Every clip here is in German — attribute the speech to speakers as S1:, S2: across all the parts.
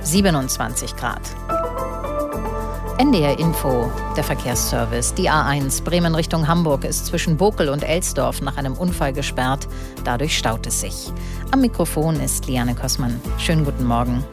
S1: 27 Grad. NDR Info, der Verkehrsservice. Die A1 Bremen Richtung Hamburg ist zwischen Bokel und Elsdorf nach einem Unfall gesperrt. Dadurch staut es sich. Am Mikrofon ist Liane Kossmann. Schönen guten Morgen.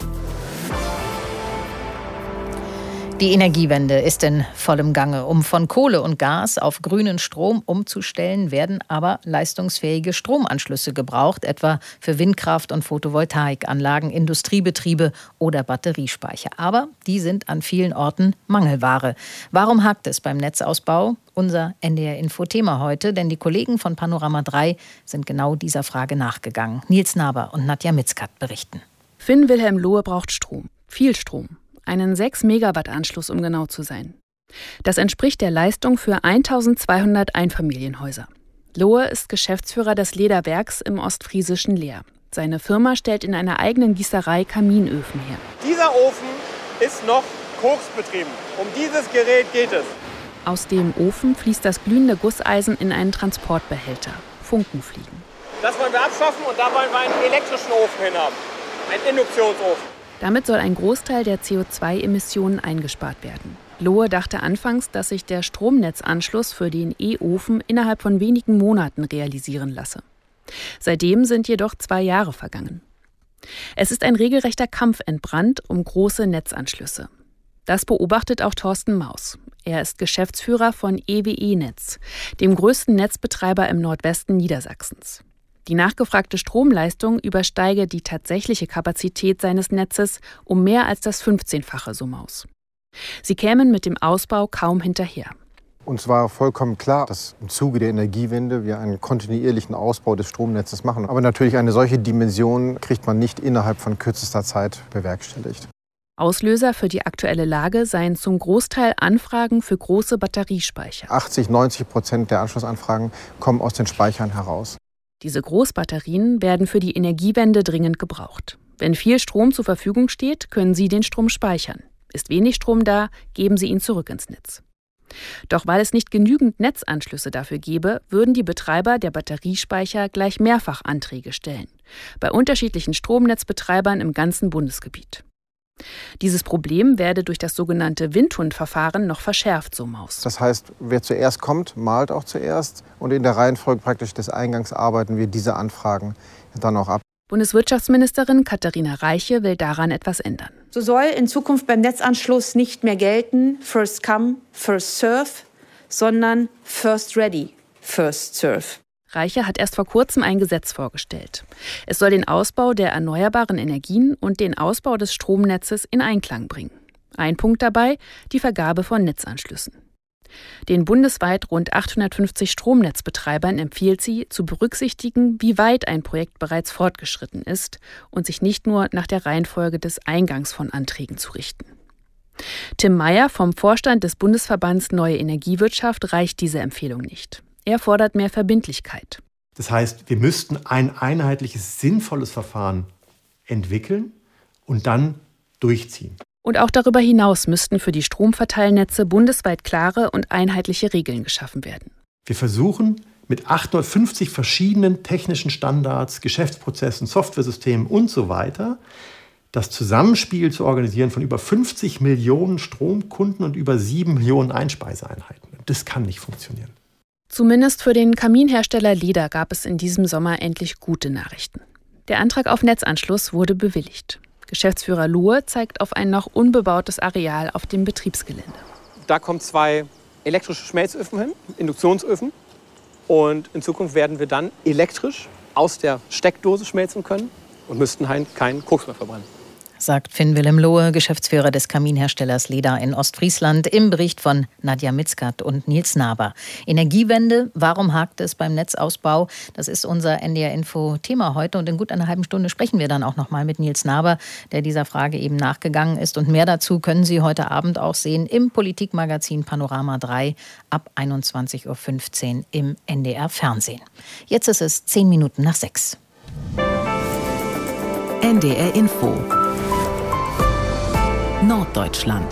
S1: Die Energiewende ist in vollem Gange. Um von Kohle und Gas auf grünen Strom umzustellen, werden aber leistungsfähige Stromanschlüsse gebraucht, etwa für Windkraft- und Photovoltaikanlagen, Industriebetriebe oder Batteriespeicher. Aber die sind an vielen Orten Mangelware. Warum hakt es beim Netzausbau? Unser NDR-Info-Thema heute, denn die Kollegen von Panorama 3 sind genau dieser Frage nachgegangen. Nils Naber und Nadja Mitzkat berichten.
S2: Finn Wilhelm Lohe braucht Strom. Viel Strom. Einen 6-Megawatt-Anschluss, um genau zu sein. Das entspricht der Leistung für 1200 Einfamilienhäuser. Lohe ist Geschäftsführer des Lederwerks im ostfriesischen Leer. Seine Firma stellt in einer eigenen Gießerei Kaminöfen her.
S3: Dieser Ofen ist noch koksbetrieben. Um dieses Gerät geht es.
S2: Aus dem Ofen fließt das glühende Gusseisen in einen Transportbehälter. Funken fliegen.
S3: Das wollen wir abschaffen und da wollen wir einen elektrischen Ofen hinhaben. Einen Induktionsofen.
S2: Damit soll ein Großteil der CO2-Emissionen eingespart werden. Lohe dachte anfangs, dass sich der Stromnetzanschluss für den E-Ofen innerhalb von wenigen Monaten realisieren lasse. Seitdem sind jedoch 2 Jahre vergangen. Es ist ein regelrechter Kampf entbrannt um große Netzanschlüsse. Das beobachtet auch Thorsten Maus. Er ist Geschäftsführer von EWE Netz, dem größten Netzbetreiber im Nordwesten Niedersachsens. Die nachgefragte Stromleistung übersteige die tatsächliche Kapazität seines Netzes um mehr als das 15-fache, so Maus. Sie kämen mit dem Ausbau kaum hinterher.
S4: Uns war vollkommen klar, dass im Zuge der Energiewende wir einen kontinuierlichen Ausbau des Stromnetzes machen. Aber natürlich eine solche Dimension kriegt man nicht innerhalb von kürzester Zeit bewerkstelligt.
S2: Auslöser für die aktuelle Lage seien zum Großteil Anfragen für große Batteriespeicher.
S4: 80-90% der Anschlussanfragen kommen aus den Speichern heraus.
S2: Diese Großbatterien werden für die Energiewende dringend gebraucht. Wenn viel Strom zur Verfügung steht, können Sie den Strom speichern. Ist wenig Strom da, geben Sie ihn zurück ins Netz. Doch weil es nicht genügend Netzanschlüsse dafür gäbe, würden die Betreiber der Batteriespeicher gleich mehrfach Anträge stellen. Bei unterschiedlichen Stromnetzbetreibern im ganzen Bundesgebiet. Dieses Problem werde durch das sogenannte Windhundverfahren noch verschärft, so Maus.
S4: Das heißt, wer zuerst kommt, malt auch zuerst. Und in der Reihenfolge praktisch des Eingangs arbeiten wir diese Anfragen dann auch ab.
S2: Bundeswirtschaftsministerin Katharina Reiche will daran etwas ändern.
S5: So soll in Zukunft beim Netzanschluss nicht mehr gelten First come, first serve, sondern First ready, first serve.
S2: Reiche hat erst vor kurzem ein Gesetz vorgestellt. Es soll den Ausbau der erneuerbaren Energien und den Ausbau des Stromnetzes in Einklang bringen. Ein Punkt dabei, die Vergabe von Netzanschlüssen. Den bundesweit rund 850 Stromnetzbetreibern empfiehlt sie, zu berücksichtigen, wie weit ein Projekt bereits fortgeschritten ist und sich nicht nur nach der Reihenfolge des Eingangs von Anträgen zu richten. Tim Meyer vom Vorstand des Bundesverbands Neue Energiewirtschaft reicht diese Empfehlung nicht. Er fordert mehr Verbindlichkeit.
S6: Das heißt, wir müssten ein einheitliches, sinnvolles Verfahren entwickeln und dann durchziehen.
S2: Und auch darüber hinaus müssten für die Stromverteilnetze bundesweit klare und einheitliche Regeln geschaffen werden.
S6: Wir versuchen mit 850 verschiedenen technischen Standards, Geschäftsprozessen, Softwaresystemen und so weiter, das Zusammenspiel zu organisieren von über 50 Millionen Stromkunden und über 7 Millionen Einspeiseeinheiten. Das kann nicht funktionieren.
S2: Zumindest für den Kaminhersteller Leder gab es in diesem Sommer endlich gute Nachrichten. Der Antrag auf Netzanschluss wurde bewilligt. Geschäftsführer Lohe zeigt auf ein noch unbebautes Areal auf dem Betriebsgelände.
S3: Da kommen 2 elektrische Schmelzöfen hin, Induktionsöfen. Und in Zukunft werden wir dann elektrisch aus der Steckdose schmelzen können und müssten keinen Koks mehr verbrennen.
S1: Sagt Finn Wilhelm Lohe, Geschäftsführer des Kaminherstellers Leda in Ostfriesland, im Bericht von Nadja Mitzkat und Nils Naber. Energiewende, warum hakt es beim Netzausbau? Das ist unser NDR-Info-Thema heute. Und in gut einer halben Stunde sprechen wir dann auch noch mal mit Nils Naber, der dieser Frage eben nachgegangen ist. Und mehr dazu können Sie heute Abend auch sehen im Politikmagazin Panorama 3 ab 21.15 Uhr im NDR-Fernsehen. Jetzt ist es 10 Minuten nach 6.
S7: NDR-Info Norddeutschland.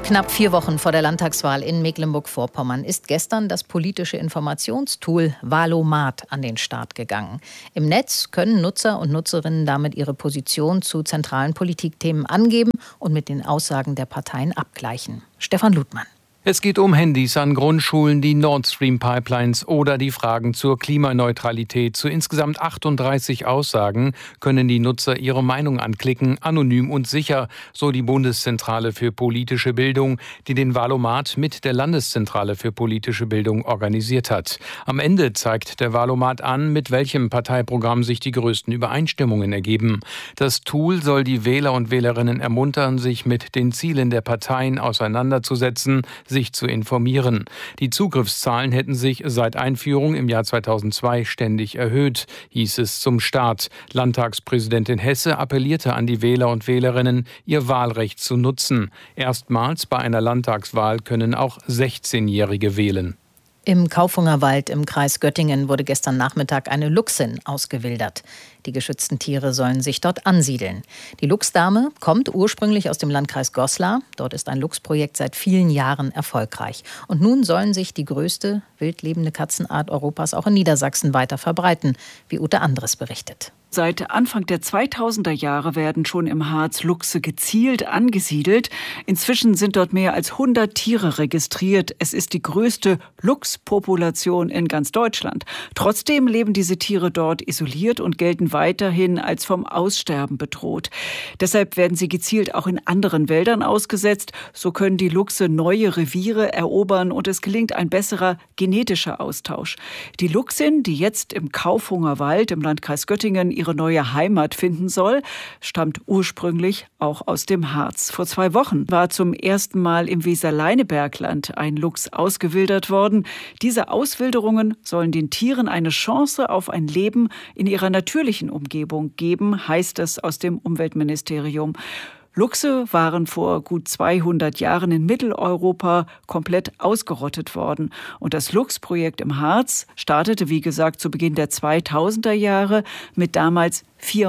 S1: Knapp 4 Wochen vor der Landtagswahl in Mecklenburg-Vorpommern ist gestern das politische Informationstool Wahlomat an den Start gegangen. Im Netz können Nutzer und Nutzerinnen damit ihre Position zu zentralen Politikthemen angeben und mit den Aussagen der Parteien abgleichen. Stefan Ludmann.
S7: Es geht um Handys an Grundschulen, die Nord Stream Pipelines oder die Fragen zur Klimaneutralität. Zu insgesamt 38 Aussagen können die Nutzer ihre Meinung anklicken, anonym und sicher, so die Bundeszentrale für politische Bildung, die den Wahlomat mit der Landeszentrale für politische Bildung organisiert hat. Am Ende zeigt der Wahlomat an, mit welchem Parteiprogramm sich die größten Übereinstimmungen ergeben. Das Tool soll die Wähler und Wählerinnen ermuntern, sich mit den Zielen der Parteien auseinanderzusetzen, sich zu informieren. Die Zugriffszahlen hätten sich seit Einführung im Jahr 2002 ständig erhöht, hieß es zum Start. Landtagspräsidentin Hesse appellierte an die Wähler und Wählerinnen, ihr Wahlrecht zu nutzen. Erstmals bei einer Landtagswahl können auch 16-Jährige wählen.
S1: Im Kaufhungerwald im Kreis Göttingen wurde gestern Nachmittag eine Luchsin ausgewildert. Die geschützten Tiere sollen sich dort ansiedeln. Die Luchsdame kommt ursprünglich aus dem Landkreis Goslar. Dort ist ein Luchsprojekt seit vielen Jahren erfolgreich. Und nun sollen sich die größte wildlebende Katzenart Europas auch in Niedersachsen weiter verbreiten, wie Ute Andres berichtet.
S8: Seit Anfang der 2000er Jahre werden schon im Harz Luchse gezielt angesiedelt. Inzwischen sind dort mehr als 100 Tiere registriert. Es ist die größte Luchspopulation in ganz Deutschland. Trotzdem leben diese Tiere dort isoliert und gelten weiterhin als vom Aussterben bedroht. Deshalb werden sie gezielt auch in anderen Wäldern ausgesetzt. So können die Luchse neue Reviere erobern und es gelingt ein besserer genetischer Austausch. Die Luchsin, die jetzt im Kaufhungerwald im Landkreis Göttingen ihre neue Heimat finden soll, stammt ursprünglich auch aus dem Harz. Vor 2 Wochen war zum ersten Mal im Weser-Leinebergland ein Luchs ausgewildert worden. Diese Auswilderungen sollen den Tieren eine Chance auf ein Leben in ihrer natürlichen Umgebung geben, heißt es aus dem Umweltministerium. Luchse waren vor gut 200 Jahren in Mitteleuropa komplett ausgerottet worden. Und das Luchsprojekt im Harz startete, wie gesagt, zu Beginn der 2000er Jahre mit damals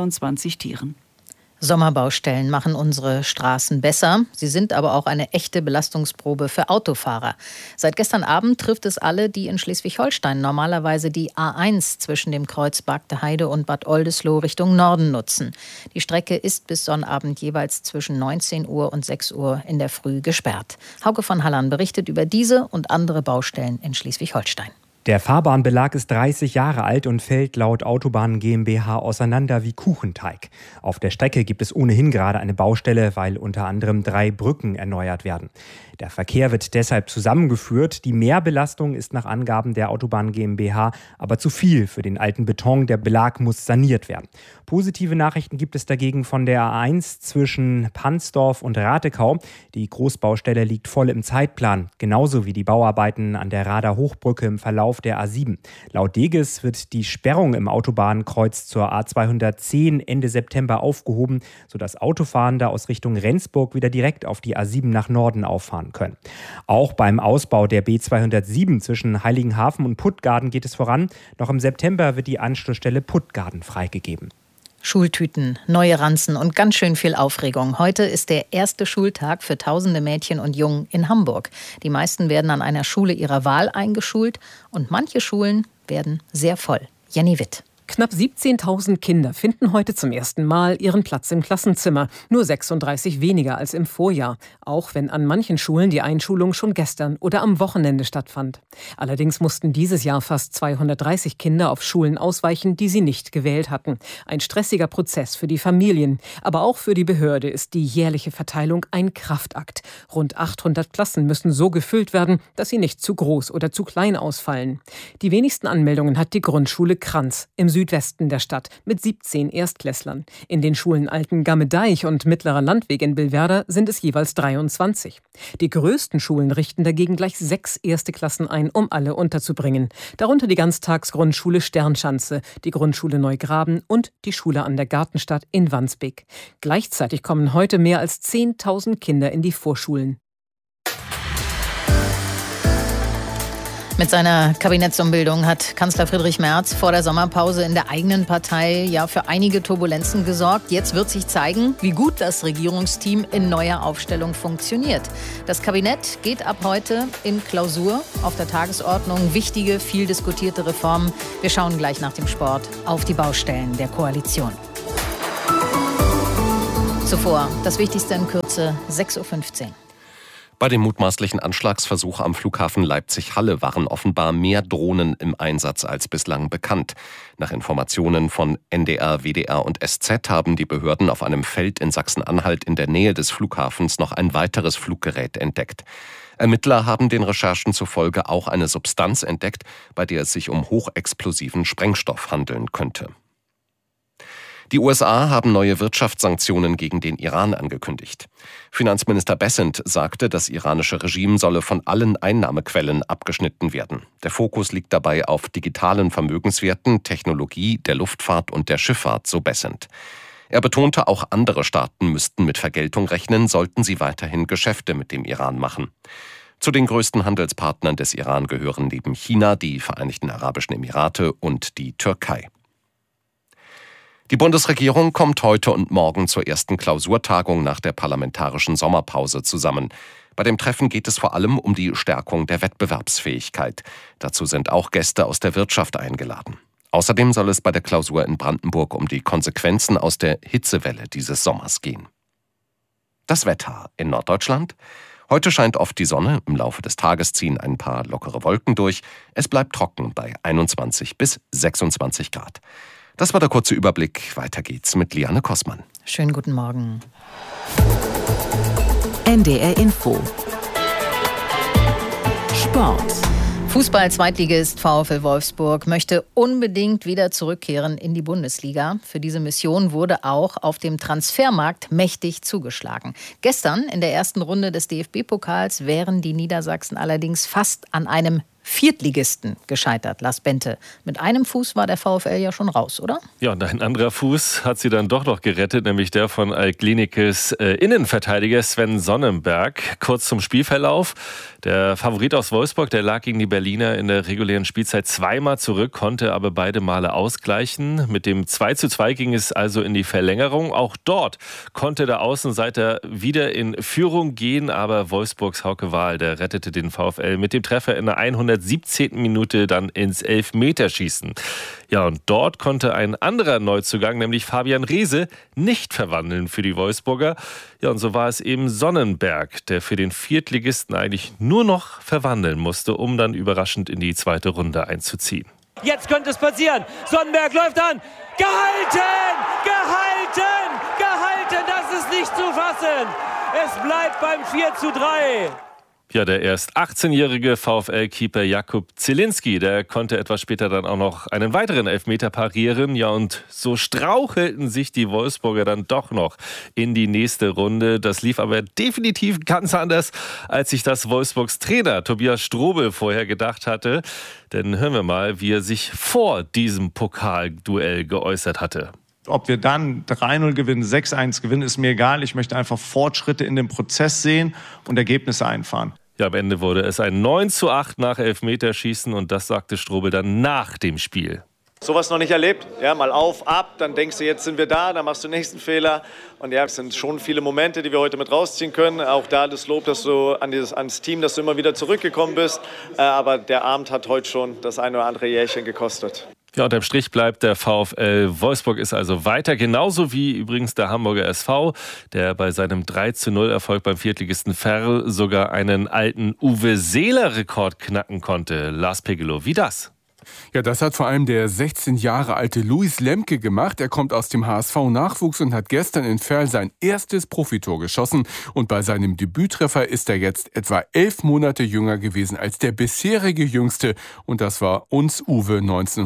S8: 24 Tieren.
S1: Sommerbaustellen machen unsere Straßen besser. Sie sind aber auch eine echte Belastungsprobe für Autofahrer. Seit gestern Abend trifft es alle, die in Schleswig-Holstein normalerweise die A1 zwischen dem Kreuz Bargteheide und Bad Oldesloe Richtung Norden nutzen. Die Strecke ist bis Sonnabend jeweils zwischen 19 Uhr und 6 Uhr in der Früh gesperrt. Hauke von Hallern berichtet über diese und andere Baustellen in Schleswig-Holstein.
S9: Der Fahrbahnbelag ist 30 Jahre alt und fällt laut Autobahnen GmbH auseinander wie Kuchenteig. Auf der Strecke gibt es ohnehin gerade eine Baustelle, weil unter anderem 3 Brücken erneuert werden. Der Verkehr wird deshalb zusammengeführt. Die Mehrbelastung ist nach Angaben der Autobahnen GmbH aber zu viel für den alten Beton. Der Belag muss saniert werden. Positive Nachrichten gibt es dagegen von der A1 zwischen Pansdorf und Ratekau. Die Großbaustelle liegt voll im Zeitplan, genauso wie die Bauarbeiten an der Rader Hochbrücke im Verlauf der A7. Laut Deges wird die Sperrung im Autobahnkreuz zur A210 Ende September aufgehoben, sodass Autofahrende aus Richtung Rendsburg wieder direkt auf die A7 nach Norden auffahren können. Auch beim Ausbau der B207 zwischen Heiligenhafen und Puttgarden geht es voran. Noch im September wird die Anschlussstelle Puttgarden freigegeben.
S1: Schultüten, neue Ranzen und ganz schön viel Aufregung. Heute ist der erste Schultag für tausende Mädchen und Jungen in Hamburg. Die meisten werden an einer Schule ihrer Wahl eingeschult und manche Schulen werden sehr voll. Jenny Witt.
S10: Knapp 17.000 Kinder finden heute zum ersten Mal ihren Platz im Klassenzimmer. Nur 36 weniger als im Vorjahr. Auch wenn an manchen Schulen die Einschulung schon gestern oder am Wochenende stattfand. Allerdings mussten dieses Jahr fast 230 Kinder auf Schulen ausweichen, die sie nicht gewählt hatten. Ein stressiger Prozess für die Familien. Aber auch für die Behörde ist die jährliche Verteilung ein Kraftakt. Rund 800 Klassen müssen so gefüllt werden, dass sie nicht zu groß oder zu klein ausfallen. Die wenigsten Anmeldungen hat die Grundschule Kranz im Südwesten der Stadt mit 17 Erstklässlern. In den Schulen Alten-Gamme-Deich und Mittlerer Landweg in Billwerder sind es jeweils 23. Die größten Schulen richten dagegen gleich 6 erste Klassen ein, um alle unterzubringen. Darunter die Ganztagsgrundschule Sternschanze, die Grundschule Neugraben und die Schule an der Gartenstadt in Wandsbek. Gleichzeitig kommen heute mehr als 10.000 Kinder in die Vorschulen.
S1: Mit seiner Kabinettsumbildung hat Kanzler Friedrich Merz vor der Sommerpause in der eigenen Partei ja für einige Turbulenzen gesorgt. Jetzt wird sich zeigen, wie gut das Regierungsteam in neuer Aufstellung funktioniert. Das Kabinett geht ab heute in Klausur. Auf der Tagesordnung wichtige, viel diskutierte Reformen. Wir schauen gleich nach dem Sport auf die Baustellen der Koalition. Zuvor das Wichtigste in Kürze, 6.15 Uhr.
S11: Bei dem mutmaßlichen Anschlagsversuch am Flughafen Leipzig-Halle waren offenbar mehr Drohnen im Einsatz als bislang bekannt. Nach Informationen von NDR, WDR und SZ haben die Behörden auf einem Feld in Sachsen-Anhalt in der Nähe des Flughafens noch ein weiteres Fluggerät entdeckt. Ermittler haben den Recherchen zufolge auch eine Substanz entdeckt, bei der es sich um hochexplosiven Sprengstoff handeln könnte. Die USA haben neue Wirtschaftssanktionen gegen den Iran angekündigt. Finanzminister Bessent sagte, das iranische Regime solle von allen Einnahmequellen abgeschnitten werden. Der Fokus liegt dabei auf digitalen Vermögenswerten, Technologie, der Luftfahrt und der Schifffahrt, so Bessent. Er betonte, auch andere Staaten müssten mit Vergeltung rechnen, sollten sie weiterhin Geschäfte mit dem Iran machen. Zu den größten Handelspartnern des Iran gehören neben China die Vereinigten Arabischen Emirate und die Türkei. Die Bundesregierung kommt heute und morgen zur ersten Klausurtagung nach der parlamentarischen Sommerpause zusammen. Bei dem Treffen geht es vor allem um die Stärkung der Wettbewerbsfähigkeit. Dazu sind auch Gäste aus der Wirtschaft eingeladen. Außerdem soll es bei der Klausur in Brandenburg um die Konsequenzen aus der Hitzewelle dieses Sommers gehen. Das Wetter in Norddeutschland. Heute scheint oft die Sonne, im Laufe des Tages ziehen ein paar lockere Wolken durch. Es bleibt trocken bei 21 bis 26 Grad. Das war der kurze Überblick. Weiter geht's mit Liane Kossmann.
S1: Schönen guten Morgen.
S12: NDR Info. Sport.
S1: Fußball-Zweitligist VfL Wolfsburg möchte unbedingt wieder zurückkehren in die Bundesliga. Für diese Mission wurde auch auf dem Transfermarkt mächtig zugeschlagen. Gestern in der ersten Runde des DFB-Pokals wären die Niedersachsen allerdings fast an einem Viertligisten gescheitert, Lars Bente. Mit einem Fuß war der VfL ja schon raus, oder?
S13: Ja, und ein anderer Fuß hat sie dann doch noch gerettet, nämlich der von Altklinikes Innenverteidiger Sven Sonnenberg. Kurz zum Spielverlauf. Der Favorit aus Wolfsburg, der lag gegen die Berliner in der regulären Spielzeit zweimal zurück, konnte aber beide Male ausgleichen. Mit dem 2:2 ging es also in die Verlängerung. Auch dort konnte der Außenseiter wieder in Führung gehen, aber Wolfsburgs Hauke Wahl, der rettete den VfL mit dem Treffer in der 117. Minute dann ins Elfmeterschießen. Ja, und dort konnte ein anderer Neuzugang, nämlich Fabian Reese, nicht verwandeln für die Wolfsburger. Ja, und so war es eben Sonnenberg, der für den Viertligisten eigentlich nur noch verwandeln musste, um dann überraschend in die zweite Runde einzuziehen.
S14: Jetzt könnte es passieren. Sonnenberg läuft an. Gehalten! Gehalten! Gehalten! Das ist nicht zu fassen. Es bleibt beim 4:3.
S13: Ja, der erst 18-jährige VfL-Keeper Jakub Zielinski, der konnte etwas später dann auch noch einen weiteren Elfmeter parieren. Ja, und so strauchelten sich die Wolfsburger dann doch noch in die nächste Runde. Das lief aber definitiv ganz anders, als sich das Wolfsburgs Trainer Tobias Strobel vorher gedacht hatte. Denn hören wir mal, wie er sich vor diesem Pokalduell geäußert hatte.
S15: Ob wir dann 3-0 gewinnen, 6-1 gewinnen, ist mir egal. Ich möchte einfach Fortschritte in dem Prozess sehen und Ergebnisse einfahren.
S13: Ja, am Ende wurde es ein 9:8 nach Elfmeterschießen und das sagte Strobel dann nach dem Spiel.
S15: Sowas noch nicht erlebt. Ja, mal auf, ab, dann denkst du, jetzt sind wir da, dann machst du den nächsten Fehler. Und ja, es sind schon viele Momente, die wir heute mit rausziehen können. Auch da das Lob, dass du ans Team, dass du immer wieder zurückgekommen bist. Aber der Abend hat heute schon das eine oder andere Jährchen gekostet.
S13: Ja, unterm Strich bleibt der VfL Wolfsburg ist also weiter, genauso wie übrigens der Hamburger SV, der bei seinem 3:0-Erfolg beim Viertligisten Verl sogar einen alten Uwe Seeler-Rekord knacken konnte. Lars Pegelow, wie das?
S16: Ja, das hat vor allem der 16 Jahre alte Luis Lemke gemacht. Er kommt aus dem HSV-Nachwuchs und hat gestern in Verl sein erstes Profitor geschossen. Und bei seinem Debüttreffer ist er jetzt etwa 11 Monate jünger gewesen als der bisherige Jüngste. Und das war uns Uwe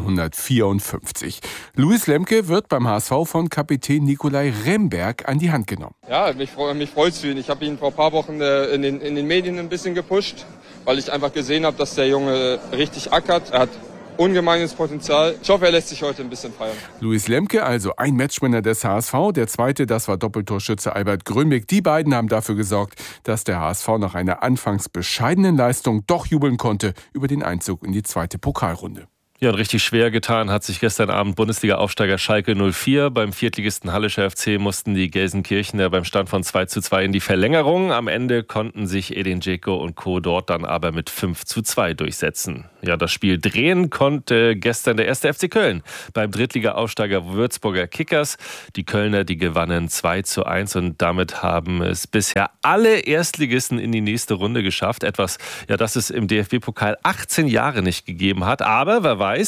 S16: 1954. Luis Lemke wird beim HSV von Kapitän Nikolai Remberg an die Hand genommen.
S17: Ja, mich freut es für ihn. Ich habe ihn vor ein paar Wochen in den Medien ein bisschen gepusht, weil ich einfach gesehen habe, dass der Junge richtig ackert. Er hat ungemeines Potenzial. Ich hoffe, er lässt sich heute ein bisschen feiern.
S16: Luis Lemke, also ein Matchwinner des HSV. Der zweite, das war Doppeltorschütze Albert Grönbeck. Die beiden haben dafür gesorgt, dass der HSV nach einer anfangs bescheidenen Leistung doch jubeln konnte über den Einzug in die zweite Pokalrunde.
S13: Ja, und richtig schwer getan hat sich gestern Abend Bundesliga-Aufsteiger Schalke 04. Beim Viertligisten Hallischer FC mussten die Gelsenkirchener beim Stand von 2:2 in die Verlängerung. Am Ende konnten sich Edin Dzeko und Co. dort dann aber mit 5:2 durchsetzen. Ja, das Spiel drehen konnte gestern der 1. FC Köln beim Drittliga-Aufsteiger Würzburger Kickers. Die Kölner, die gewannen 2:1 und damit haben es bisher alle Erstligisten in die nächste Runde geschafft. Etwas, ja, das es im DFB-Pokal 18 Jahre nicht gegeben hat. Aber wer weiß,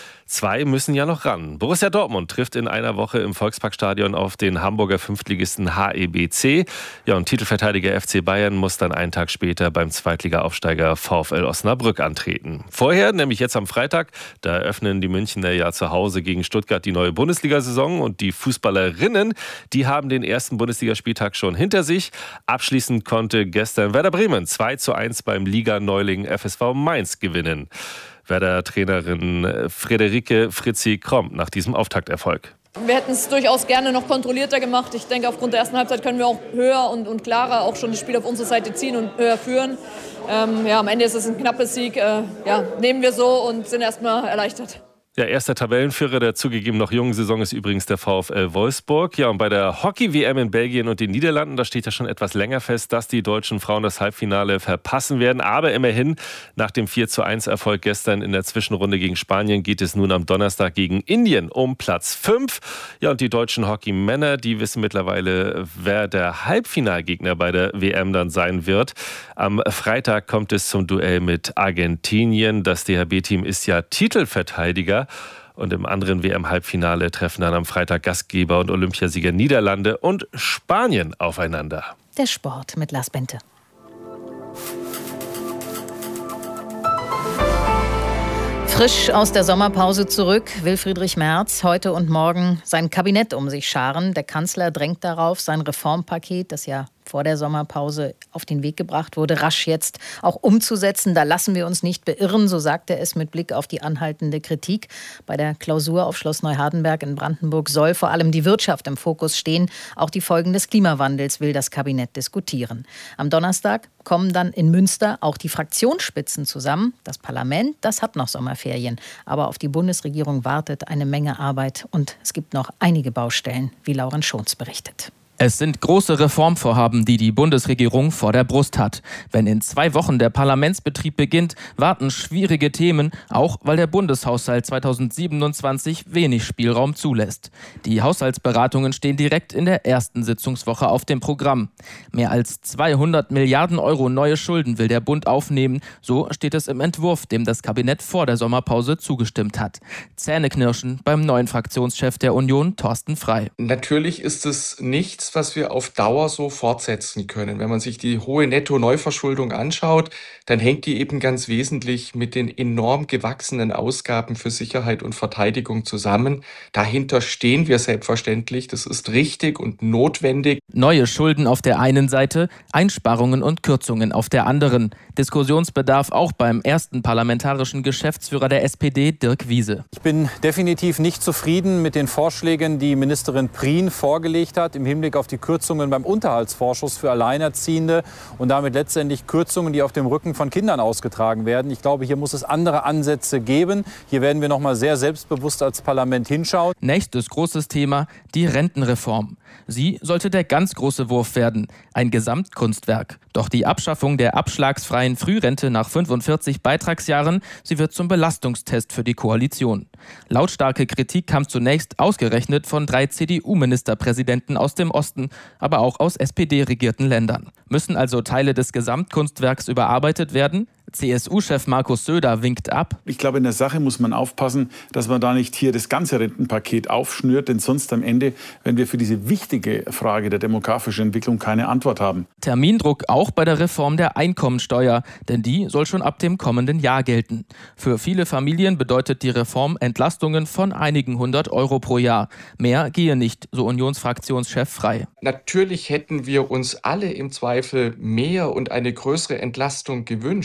S13: 2 müssen ja noch ran. Borussia Dortmund trifft in einer Woche im Volksparkstadion auf den Hamburger Fünftligisten HEBC. Ja, und Titelverteidiger FC Bayern muss dann einen Tag später beim Zweitliga-Aufsteiger VfL Osnabrück antreten. Vorher, nämlich jetzt am Freitag, da eröffnen die Münchner ja zu Hause gegen Stuttgart die neue Bundesliga-Saison und die Fußballerinnen, die haben den ersten Bundesligaspieltag schon hinter sich. Abschließend konnte gestern Werder Bremen 2:1 beim Liga-Neuling FSV Mainz gewinnen. Werder-Trainerin Friederike Fritzi Kromm nach diesem Auftakterfolg.
S18: Wir hätten es durchaus gerne noch kontrollierter gemacht. Ich denke, aufgrund der ersten Halbzeit können wir auch höher und klarer auch schon das Spiel auf unsere Seite ziehen und höher führen. Am Ende ist es ein knappes Sieg. Nehmen wir so und sind erstmal erleichtert.
S13: Ja, erster Tabellenführer der zugegeben noch jungen Saison ist übrigens der VfL Wolfsburg. Ja, und bei der Hockey-WM in Belgien und den Niederlanden, da steht ja schon etwas länger fest, dass die deutschen Frauen das Halbfinale verpassen werden. Aber immerhin, nach dem 4:1-Erfolg gestern in der Zwischenrunde gegen Spanien, geht es nun am Donnerstag gegen Indien um Platz 5. Ja, und die deutschen Hockey-Männer, die wissen mittlerweile, wer der Halbfinalgegner bei der WM dann sein wird. Am Freitag kommt es zum Duell mit Argentinien. Das DHB-Team ist ja Titelverteidiger. Und im anderen WM-Halbfinale treffen dann am Freitag Gastgeber und Olympiasieger Niederlande und Spanien aufeinander.
S1: Der Sport mit Lars Bente. Frisch aus der Sommerpause zurück will Friedrich Merz heute und morgen sein Kabinett um sich scharen. Der Kanzler drängt darauf, sein Reformpaket, das ja vor der Sommerpause auf den Weg gebracht wurde, rasch jetzt auch umzusetzen. Da lassen wir uns nicht beirren, so sagt er es mit Blick auf die anhaltende Kritik. Bei der Klausur auf Schloss Neuhardenberg in Brandenburg soll vor allem die Wirtschaft im Fokus stehen. Auch die Folgen des Klimawandels will das Kabinett diskutieren. Am Donnerstag kommen dann in Münster auch die Fraktionsspitzen zusammen. Das Parlament, das hat noch Sommerferien. Aber auf die Bundesregierung wartet eine Menge Arbeit und es gibt noch einige Baustellen, wie Lauren Schons berichtet.
S19: Es sind große Reformvorhaben, die die Bundesregierung vor der Brust hat. Wenn in 2 Wochen der Parlamentsbetrieb beginnt, warten schwierige Themen, auch weil der Bundeshaushalt 2027 wenig Spielraum zulässt. Die Haushaltsberatungen stehen direkt in der ersten Sitzungswoche auf dem Programm. Mehr als 200 Milliarden Euro neue Schulden will der Bund aufnehmen. So steht es im Entwurf, dem das Kabinett vor der Sommerpause zugestimmt hat. Zähneknirschen beim neuen Fraktionschef der Union, Thorsten Frey.
S20: Natürlich ist es nichts, was wir auf Dauer so fortsetzen können. Wenn man sich die hohe Netto-Neuverschuldung anschaut, dann hängt die eben ganz wesentlich mit den enorm gewachsenen Ausgaben für Sicherheit und Verteidigung zusammen. Dahinter stehen wir selbstverständlich. Das ist richtig und notwendig.
S19: Neue Schulden auf der einen Seite, Einsparungen und Kürzungen auf der anderen. Diskussionsbedarf auch beim ersten parlamentarischen Geschäftsführer der SPD, Dirk Wiese.
S21: Ich bin definitiv nicht zufrieden mit den Vorschlägen, die Ministerin Prien vorgelegt hat im Hinblick auf die Kürzungen beim Unterhaltsvorschuss für Alleinerziehende und damit letztendlich Kürzungen, die auf dem Rücken von Kindern ausgetragen werden. Ich glaube, hier muss es andere Ansätze geben. Hier werden wir noch mal sehr selbstbewusst als Parlament hinschauen.
S19: Nächstes großes Thema, die Rentenreform. Sie sollte der ganz große Wurf werden, ein Gesamtkunstwerk. Doch die Abschaffung der abschlagsfreien Frührente nach 45 Beitragsjahren, sie wird zum Belastungstest für die Koalition. Lautstarke Kritik kam zunächst ausgerechnet von 3 CDU-Ministerpräsidenten aus dem Osten, aber auch aus SPD-regierten Ländern. Müssen also Teile des Gesamtkunstwerks überarbeitet werden? CSU-Chef Markus Söder winkt ab.
S22: Ich glaube, in der Sache muss man aufpassen, dass man da nicht hier das ganze Rentenpaket aufschnürt, denn sonst am Ende, wenn wir für diese wichtige Frage der demografischen Entwicklung keine Antwort haben.
S19: Termindruck auch bei der Reform der Einkommensteuer, denn die soll schon ab dem kommenden Jahr gelten. Für viele Familien bedeutet die Reform Entlastungen von einigen 100 Euro pro Jahr. Mehr gehe nicht, so Unionsfraktionschef Frey.
S20: Natürlich hätten wir uns alle im Zweifel mehr und eine größere Entlastung gewünscht.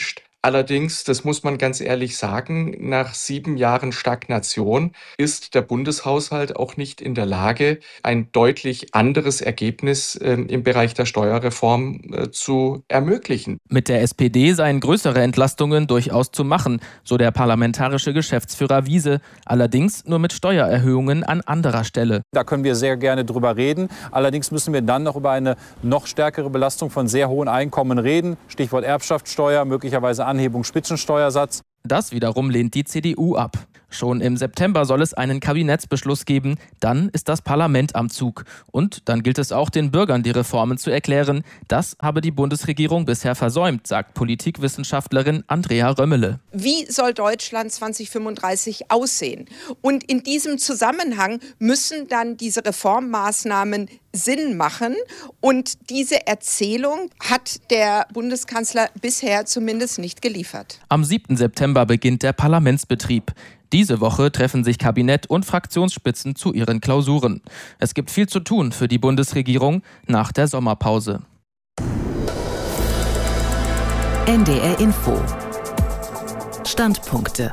S20: Allerdings, das muss man ganz ehrlich sagen, nach 7 Jahren Stagnation ist der Bundeshaushalt auch nicht in der Lage, ein deutlich anderes Ergebnis im Bereich der Steuerreform zu ermöglichen.
S19: Mit der SPD seien größere Entlastungen durchaus zu machen, so der parlamentarische Geschäftsführer Wiese. Allerdings nur mit Steuererhöhungen an anderer Stelle.
S21: Da können wir sehr gerne drüber reden. Allerdings müssen wir dann noch über eine noch stärkere Belastung von sehr hohen Einkommen reden. Stichwort Erbschaftssteuer, möglicherweise Anhebung Spitzensteuersatz.
S19: Das wiederum lehnt die CDU ab. Schon im September soll es einen Kabinettsbeschluss geben, dann ist das Parlament am Zug. Und dann gilt es auch den Bürgern, die Reformen zu erklären. Das habe die Bundesregierung bisher versäumt, sagt Politikwissenschaftlerin Andrea Römmele.
S4: Wie soll Deutschland 2035 aussehen? Und in diesem Zusammenhang müssen dann diese Reformmaßnahmen Sinn machen. Und diese Erzählung hat der Bundeskanzler bisher zumindest nicht geliefert.
S19: Am 7. September beginnt der Parlamentsbetrieb. Diese Woche treffen sich Kabinett und Fraktionsspitzen zu ihren Klausuren. Es gibt viel zu tun für die Bundesregierung nach der Sommerpause.
S12: NDR Info. Standpunkte.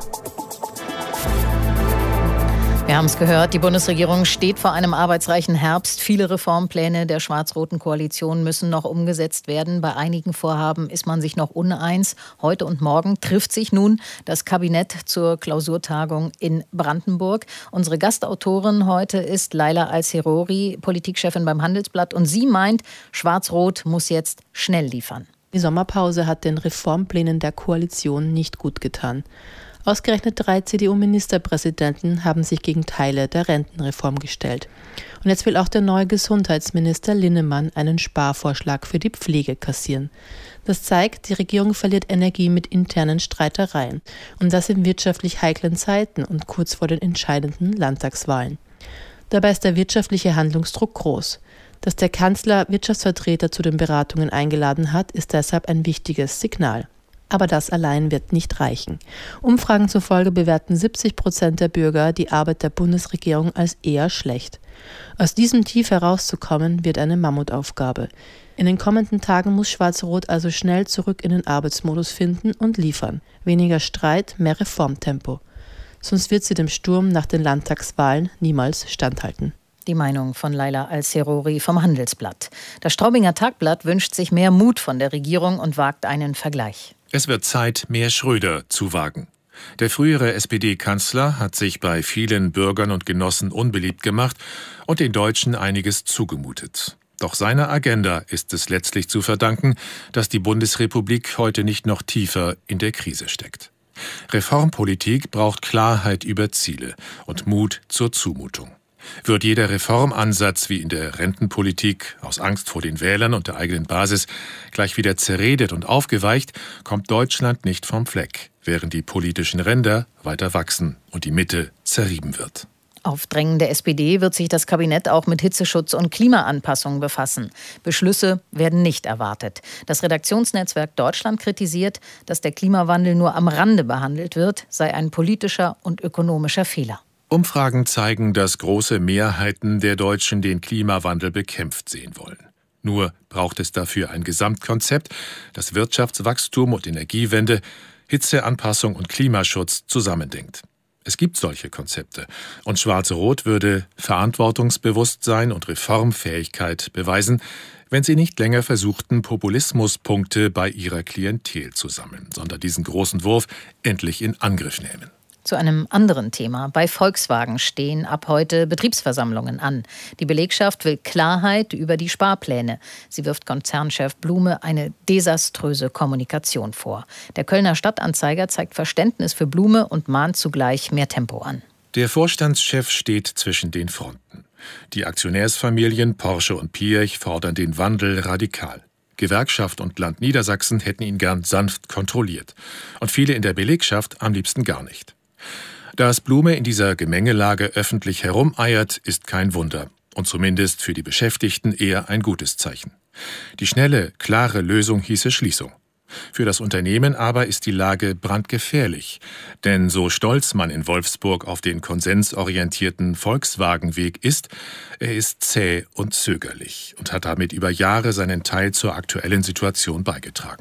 S1: Wir haben es gehört, die Bundesregierung steht vor einem arbeitsreichen Herbst. Viele Reformpläne der schwarz-roten Koalition müssen noch umgesetzt werden. Bei einigen Vorhaben ist man sich noch uneins. Heute und morgen trifft sich nun das Kabinett zur Klausurtagung in Brandenburg. Unsere Gastautorin heute ist Laila Al-Serori, Politikchefin beim Handelsblatt. Und sie meint, Schwarz-Rot muss jetzt schnell liefern.
S5: Die Sommerpause hat den Reformplänen der Koalition nicht gut getan. Ausgerechnet 3 CDU-Ministerpräsidenten haben sich gegen Teile der Rentenreform gestellt. Und jetzt will auch der neue Gesundheitsminister Linnemann einen Sparvorschlag für die Pflege kassieren. Das zeigt, die Regierung verliert Energie mit internen Streitereien. Und das in wirtschaftlich heiklen Zeiten und kurz vor den entscheidenden Landtagswahlen. Dabei ist der wirtschaftliche Handlungsdruck groß. Dass der Kanzler Wirtschaftsvertreter zu den Beratungen eingeladen hat, ist deshalb ein wichtiges Signal. Aber das allein wird nicht reichen. Umfragen zufolge bewerten 70% der Bürger die Arbeit der Bundesregierung als eher schlecht. Aus diesem Tief herauszukommen, wird eine Mammutaufgabe. In den kommenden Tagen muss Schwarz-Rot also schnell zurück in den Arbeitsmodus finden und liefern. Weniger Streit, mehr Reformtempo. Sonst wird sie dem Sturm nach den Landtagswahlen niemals standhalten.
S1: Die Meinung von Laila Al-Serori vom Handelsblatt. Das Straubinger Tagblatt wünscht sich mehr Mut von der Regierung und wagt einen Vergleich.
S23: Es wird Zeit, mehr Schröder zu wagen. Der frühere SPD-Kanzler hat sich bei vielen Bürgern und Genossen unbeliebt gemacht und den Deutschen einiges zugemutet. Doch seiner Agenda ist es letztlich zu verdanken, dass die Bundesrepublik heute nicht noch tiefer in der Krise steckt. Reformpolitik braucht Klarheit über Ziele und Mut zur Zumutung. Wird jeder Reformansatz wie in der Rentenpolitik aus Angst vor den Wählern und der eigenen Basis gleich wieder zerredet und aufgeweicht, kommt Deutschland nicht vom Fleck, während die politischen Ränder weiter wachsen und die Mitte zerrieben wird.
S1: Auf Drängen der SPD wird sich das Kabinett auch mit Hitzeschutz und Klimaanpassung befassen. Beschlüsse werden nicht erwartet. Das Redaktionsnetzwerk Deutschland kritisiert, dass der Klimawandel nur am Rande behandelt wird, sei ein politischer und ökonomischer Fehler.
S23: Umfragen zeigen, dass große Mehrheiten der Deutschen den Klimawandel bekämpft sehen wollen. Nur braucht es dafür ein Gesamtkonzept, das Wirtschaftswachstum und Energiewende, Hitzeanpassung und Klimaschutz zusammendenkt. Es gibt solche Konzepte und Schwarz-Rot würde Verantwortungsbewusstsein und Reformfähigkeit beweisen, wenn sie nicht länger versuchten, Populismuspunkte bei ihrer Klientel zu sammeln, sondern diesen großen Wurf endlich in Angriff nehmen.
S1: Zu einem anderen Thema. Bei Volkswagen stehen ab heute Betriebsversammlungen an. Die Belegschaft will Klarheit über die Sparpläne. Sie wirft Konzernchef Blume eine desaströse Kommunikation vor. Der Kölner Stadtanzeiger zeigt Verständnis für Blume und mahnt zugleich mehr Tempo an.
S23: Der Vorstandschef steht zwischen den Fronten. Die Aktionärsfamilien Porsche und Piech fordern den Wandel radikal. Gewerkschaft und Land Niedersachsen hätten ihn gern sanft kontrolliert. Und viele in der Belegschaft am liebsten gar nicht. Dass Blume in dieser Gemengelage öffentlich herumeiert, ist kein Wunder und zumindest für die Beschäftigten eher ein gutes Zeichen. Die schnelle, klare Lösung hieße Schließung. Für das Unternehmen aber ist die Lage brandgefährlich, denn so stolz man in Wolfsburg auf den konsensorientierten Volkswagen-Weg ist, er ist zäh und zögerlich und hat damit über Jahre seinen Teil zur aktuellen Situation beigetragen.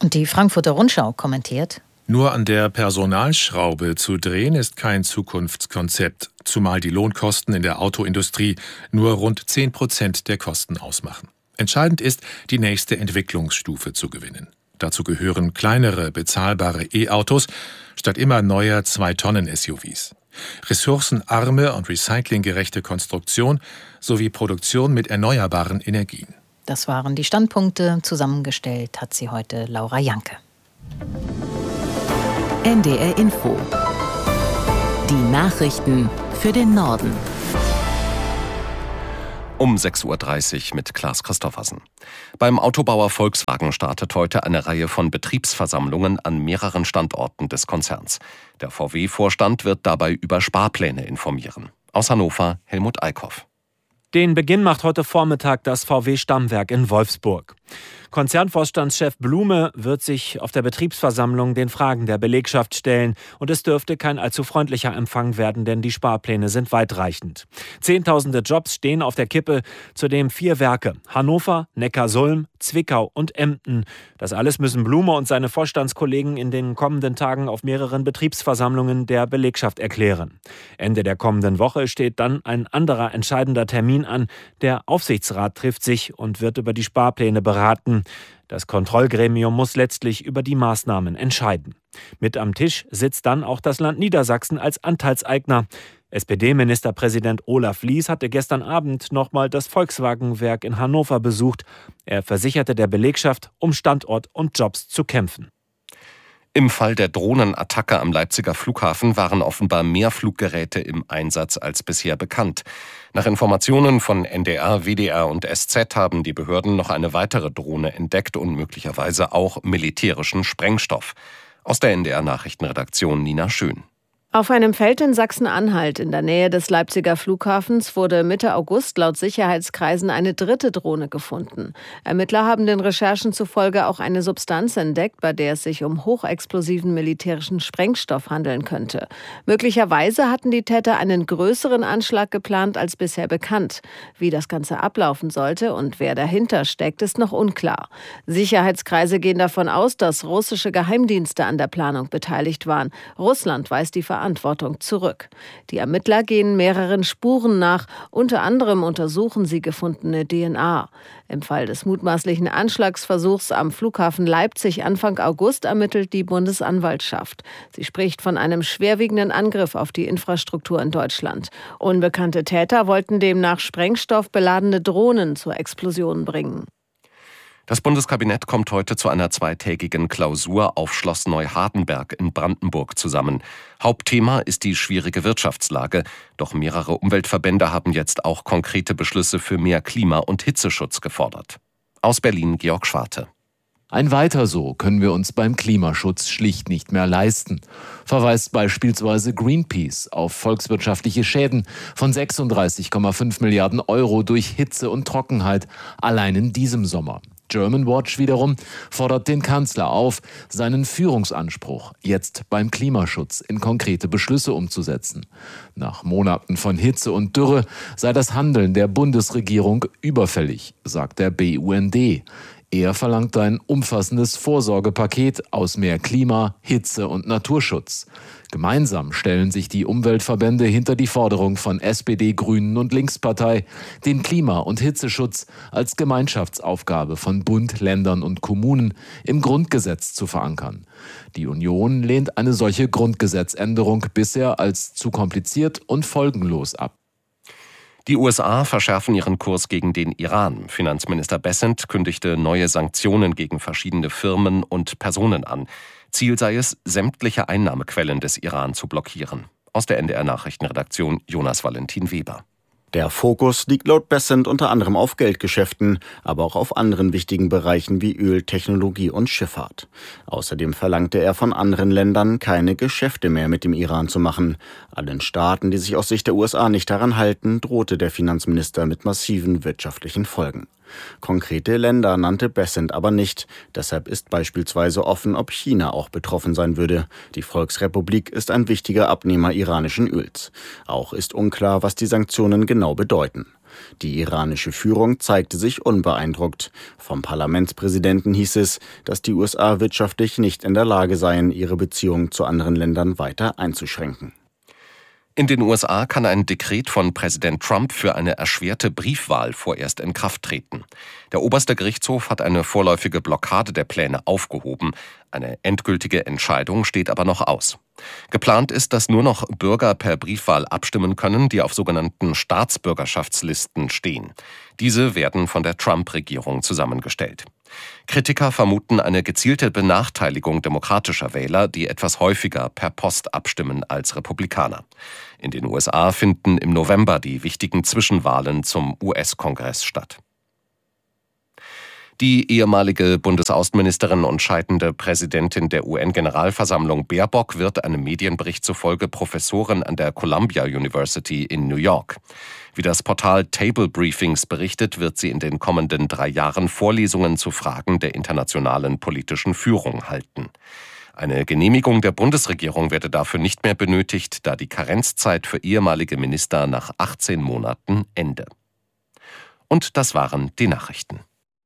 S1: Und die Frankfurter Rundschau kommentiert:
S23: Nur an der Personalschraube zu drehen ist kein Zukunftskonzept, zumal die Lohnkosten in der Autoindustrie nur rund 10% der Kosten ausmachen. Entscheidend ist, die nächste Entwicklungsstufe zu gewinnen. Dazu gehören kleinere, bezahlbare E-Autos statt immer neuer 2-Tonnen-SUVs. Ressourcenarme und recyclinggerechte Konstruktion sowie Produktion mit erneuerbaren Energien.
S1: Das waren die Standpunkte. Zusammengestellt hat sie heute Laura Janke.
S12: NDR Info. Die Nachrichten für den Norden.
S11: Um 6.30 Uhr mit Klaas Christoffersen. Beim Autobauer Volkswagen startet heute eine Reihe von Betriebsversammlungen an mehreren Standorten des Konzerns. Der VW-Vorstand wird dabei über Sparpläne informieren. Aus Hannover Helmut Eickhoff.
S2: Den Beginn macht heute Vormittag das VW-Stammwerk in Wolfsburg. Konzernvorstandschef Blume wird sich auf der Betriebsversammlung den Fragen der Belegschaft stellen. Und es dürfte kein allzu freundlicher Empfang werden, denn die Sparpläne sind weitreichend. Zehntausende Jobs stehen auf der Kippe, zudem 4 Werke: Hannover, Neckarsulm, Zwickau und Emden. Das alles müssen Blume und seine Vorstandskollegen in den kommenden Tagen auf mehreren Betriebsversammlungen der Belegschaft erklären. Ende der kommenden Woche steht dann ein anderer entscheidender Termin an. Der Aufsichtsrat trifft sich und wird über die Sparpläne beraten. Das Kontrollgremium muss letztlich über die Maßnahmen entscheiden. Mit am Tisch sitzt dann auch das Land Niedersachsen als Anteilseigner. SPD-Ministerpräsident Olaf Lies hatte gestern Abend nochmal das Volkswagen-Werk in Hannover besucht. Er versicherte der Belegschaft, um Standort und Jobs zu kämpfen.
S11: Im Fall der Drohnenattacke am Leipziger Flughafen waren offenbar mehr Fluggeräte im Einsatz als bisher bekannt. Nach Informationen von NDR, WDR und SZ haben die Behörden noch eine weitere Drohne entdeckt und möglicherweise auch militärischen Sprengstoff. Aus der NDR-Nachrichtenredaktion Nina Schön.
S3: Auf einem Feld in Sachsen-Anhalt in der Nähe des Leipziger Flughafens wurde Mitte August laut Sicherheitskreisen eine 3. Drohne gefunden. Ermittler haben den Recherchen zufolge auch eine Substanz entdeckt, bei der es sich um hochexplosiven militärischen Sprengstoff handeln könnte. Möglicherweise hatten die Täter einen größeren Anschlag geplant als bisher bekannt. Wie das Ganze ablaufen sollte und wer dahinter steckt, ist noch unklar. Sicherheitskreise gehen davon aus, dass russische Geheimdienste an der Planung beteiligt waren. Russland weist die Verantwortung zurück. Die Ermittler gehen mehreren Spuren nach. Unter anderem untersuchen sie gefundene DNA. Im Fall des mutmaßlichen Anschlagsversuchs am Flughafen Leipzig Anfang August ermittelt die Bundesanwaltschaft. Sie spricht von einem schwerwiegenden Angriff auf die Infrastruktur in Deutschland. Unbekannte Täter wollten demnach sprengstoffbeladene Drohnen zur Explosion bringen.
S11: Das Bundeskabinett kommt heute zu einer 2-tägigen Klausur auf Schloss Neuhardenberg in Brandenburg zusammen. Hauptthema ist die schwierige Wirtschaftslage. Doch mehrere Umweltverbände haben jetzt auch konkrete Beschlüsse für mehr Klima- und Hitzeschutz gefordert. Aus Berlin Georg Schwarte.
S6: Ein Weiter so können wir uns beim Klimaschutz schlicht nicht mehr leisten, verweist beispielsweise Greenpeace auf volkswirtschaftliche Schäden von 36,5 Milliarden Euro durch Hitze und Trockenheit allein in diesem Sommer. Germanwatch wiederum fordert den Kanzler auf, seinen Führungsanspruch jetzt beim Klimaschutz in konkrete Beschlüsse umzusetzen. Nach Monaten von Hitze und Dürre sei das Handeln der Bundesregierung überfällig, sagt der BUND. Er verlangt ein umfassendes Vorsorgepaket aus mehr Klima, Hitze und Naturschutz. Gemeinsam stellen sich die Umweltverbände hinter die Forderung von SPD, Grünen und Linkspartei, den Klima- und Hitzeschutz als Gemeinschaftsaufgabe von Bund, Ländern und Kommunen im Grundgesetz zu verankern. Die Union lehnt eine solche Grundgesetzänderung bisher als zu kompliziert und folgenlos ab.
S11: Die USA verschärfen ihren Kurs gegen den Iran. Finanzminister Bessent kündigte neue Sanktionen gegen verschiedene Firmen und Personen an. Ziel sei es, sämtliche Einnahmequellen des Iran zu blockieren. Aus der NDR-Nachrichtenredaktion Jonas Valentin Weber.
S24: Der Fokus liegt laut Bessent unter anderem auf Geldgeschäften, aber auch auf anderen wichtigen Bereichen wie Öl, Technologie und Schifffahrt. Außerdem verlangte er von anderen Ländern, keine Geschäfte mehr mit dem Iran zu machen. Allen Staaten, die sich aus Sicht der USA nicht daran halten, drohte der Finanzminister mit massiven wirtschaftlichen Folgen. Konkrete Länder nannte Bessent aber nicht. Deshalb ist beispielsweise offen, ob China auch betroffen sein würde. Die Volksrepublik ist ein wichtiger Abnehmer iranischen Öls. Auch ist unklar, was die Sanktionen genau bedeuten. Die iranische Führung zeigte sich unbeeindruckt. Vom Parlamentspräsidenten hieß es, dass die USA wirtschaftlich nicht in der Lage seien, ihre Beziehungen zu anderen Ländern weiter einzuschränken.
S11: In den USA kann ein Dekret von Präsident Trump für eine erschwerte Briefwahl vorerst in Kraft treten. Der oberste Gerichtshof hat eine vorläufige Blockade der Pläne aufgehoben. Eine endgültige Entscheidung steht aber noch aus. Geplant ist, dass nur noch Bürger per Briefwahl abstimmen können, die auf sogenannten Staatsbürgerschaftslisten stehen. Diese werden von der Trump-Regierung zusammengestellt. Kritiker vermuten eine gezielte Benachteiligung demokratischer Wähler, die etwas häufiger per Post abstimmen als Republikaner. In den USA finden im November die wichtigen Zwischenwahlen zum US-Kongress statt. Die ehemalige Bundesaußenministerin und scheidende Präsidentin der UN-Generalversammlung Baerbock wird einem Medienbericht zufolge Professorin an der Columbia University in New York. Wie das Portal Table Briefings berichtet, wird sie in den kommenden 3 Jahren Vorlesungen zu Fragen der internationalen politischen Führung halten. Eine Genehmigung der Bundesregierung werde dafür nicht mehr benötigt, da die Karenzzeit für ehemalige Minister nach 18 Monaten ende. Und das waren die Nachrichten.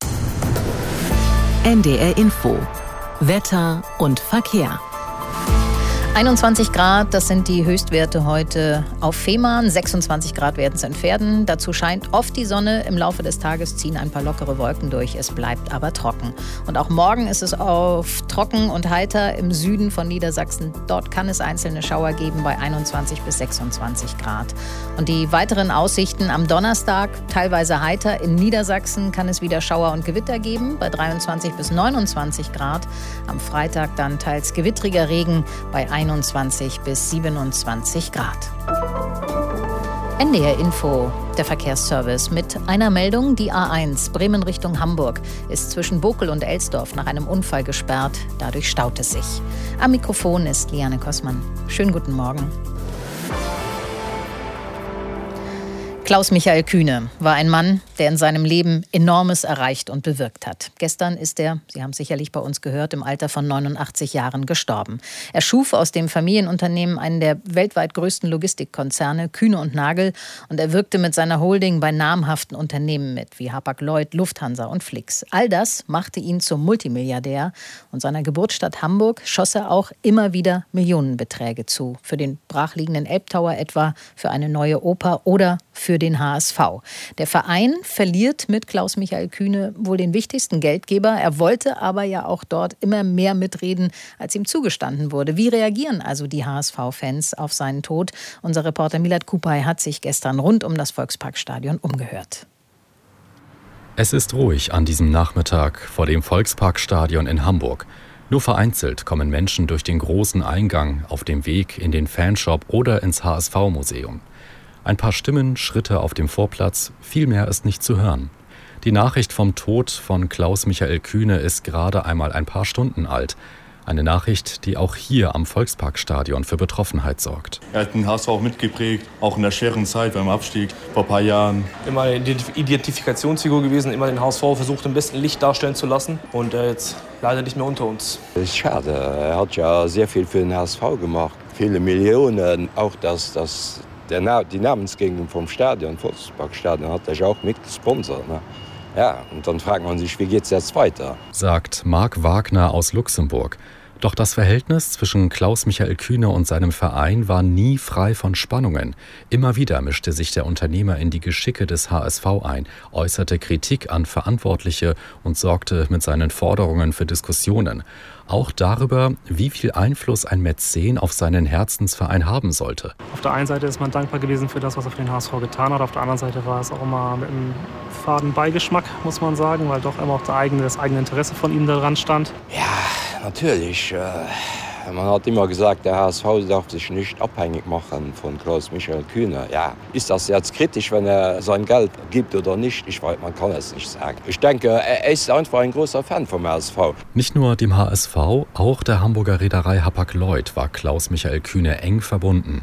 S12: NDR Info. Wetter und Verkehr.
S1: 21 Grad, das sind die Höchstwerte heute auf Fehmarn. 26 Grad werden es in Pferden. Dazu scheint oft die Sonne. Im Laufe des Tages ziehen ein paar lockere Wolken durch. Es bleibt aber trocken. Und auch morgen ist es auf trocken und heiter im Süden von Niedersachsen. Dort kann es einzelne Schauer geben bei 21 bis 26 Grad. Und die weiteren Aussichten am Donnerstag, teilweise heiter. In Niedersachsen kann es wieder Schauer und Gewitter geben bei 23 bis 29 Grad. Am Freitag dann teils gewittriger Regen bei 21 bis 27 Grad. NDR Info, der Verkehrsservice mit einer Meldung. Die A1 Bremen Richtung Hamburg ist zwischen Bokel und Elsdorf nach einem Unfall gesperrt. Dadurch staut es sich. Am Mikrofon ist Liane Kossmann. Schönen guten Morgen. Klaus-Michael Kühne war ein Mann, der in seinem Leben Enormes erreicht und bewirkt hat. Gestern ist er, Sie haben es sicherlich bei uns gehört, im Alter von 89 Jahren gestorben. Er schuf aus dem Familienunternehmen einen der weltweit größten Logistikkonzerne, Kühne und Nagel, und er wirkte mit seiner Holding bei namhaften Unternehmen mit, wie Hapag-Lloyd, Lufthansa und Flix. All das machte ihn zum Multimilliardär, und seiner Geburtsstadt Hamburg schoss er auch immer wieder Millionenbeträge zu. Für den brachliegenden Elbtower etwa, für eine neue Oper oder für den HSV. Der Verein verliert mit Klaus-Michael Kühne wohl den wichtigsten Geldgeber. Er wollte aber ja auch dort immer mehr mitreden, als ihm zugestanden wurde. Wie reagieren also die HSV-Fans auf seinen Tod? Unser Reporter Milad Kupay hat sich gestern rund um das Volksparkstadion umgehört.
S7: Es ist ruhig an diesem Nachmittag vor dem Volksparkstadion in Hamburg. Nur vereinzelt kommen Menschen durch den großen Eingang auf dem Weg in den Fanshop oder ins HSV-Museum. Ein paar Stimmen, Schritte auf dem Vorplatz, viel mehr ist nicht zu hören. Die Nachricht vom Tod von Klaus-Michael Kühne ist gerade einmal ein paar Stunden alt. Eine Nachricht, die auch hier am Volksparkstadion für Betroffenheit sorgt.
S8: Er hat den HSV auch mitgeprägt, auch in der schweren Zeit beim Abstieg vor ein paar Jahren.
S9: Immer eine Identifikationsfigur gewesen, immer den HSV versucht im besten Licht darstellen zu lassen. Und jetzt leider nicht mehr unter uns.
S10: Das ist schade. Er hat ja sehr viel für den HSV gemacht. Viele Millionen, auch die Namensgebung vom Stadion, Volksparkstadion, hat er auch mitgesponsert. Ne? Ja, und dann fragt man sich, wie geht's jetzt weiter?
S7: Sagt Marc Wagner aus Luxemburg. Doch das Verhältnis zwischen Klaus-Michael Kühne und seinem Verein war nie frei von Spannungen. Immer wieder mischte sich der Unternehmer in die Geschicke des HSV ein, äußerte Kritik an Verantwortliche und sorgte mit seinen Forderungen für Diskussionen. Auch darüber, wie viel Einfluss ein Mäzen auf seinen Herzensverein haben sollte.
S25: Auf der einen Seite ist man dankbar gewesen für das, was er für den HSV getan hat. Auf der anderen Seite war es auch immer mit einem faden Beigeschmack, muss man sagen, weil doch immer auch das eigene Interesse von ihm daran stand.
S10: Ja, natürlich. Man hat immer gesagt, der HSV darf sich nicht abhängig machen von Klaus-Michael Kühne. Ja, ist das jetzt kritisch, wenn er sein Geld gibt oder nicht? Ich weiß, man kann es nicht sagen. Ich denke, er ist einfach ein großer Fan vom HSV.
S7: Nicht nur dem HSV, auch der Hamburger Reederei Hapag-Lloyd war Klaus-Michael Kühne eng verbunden.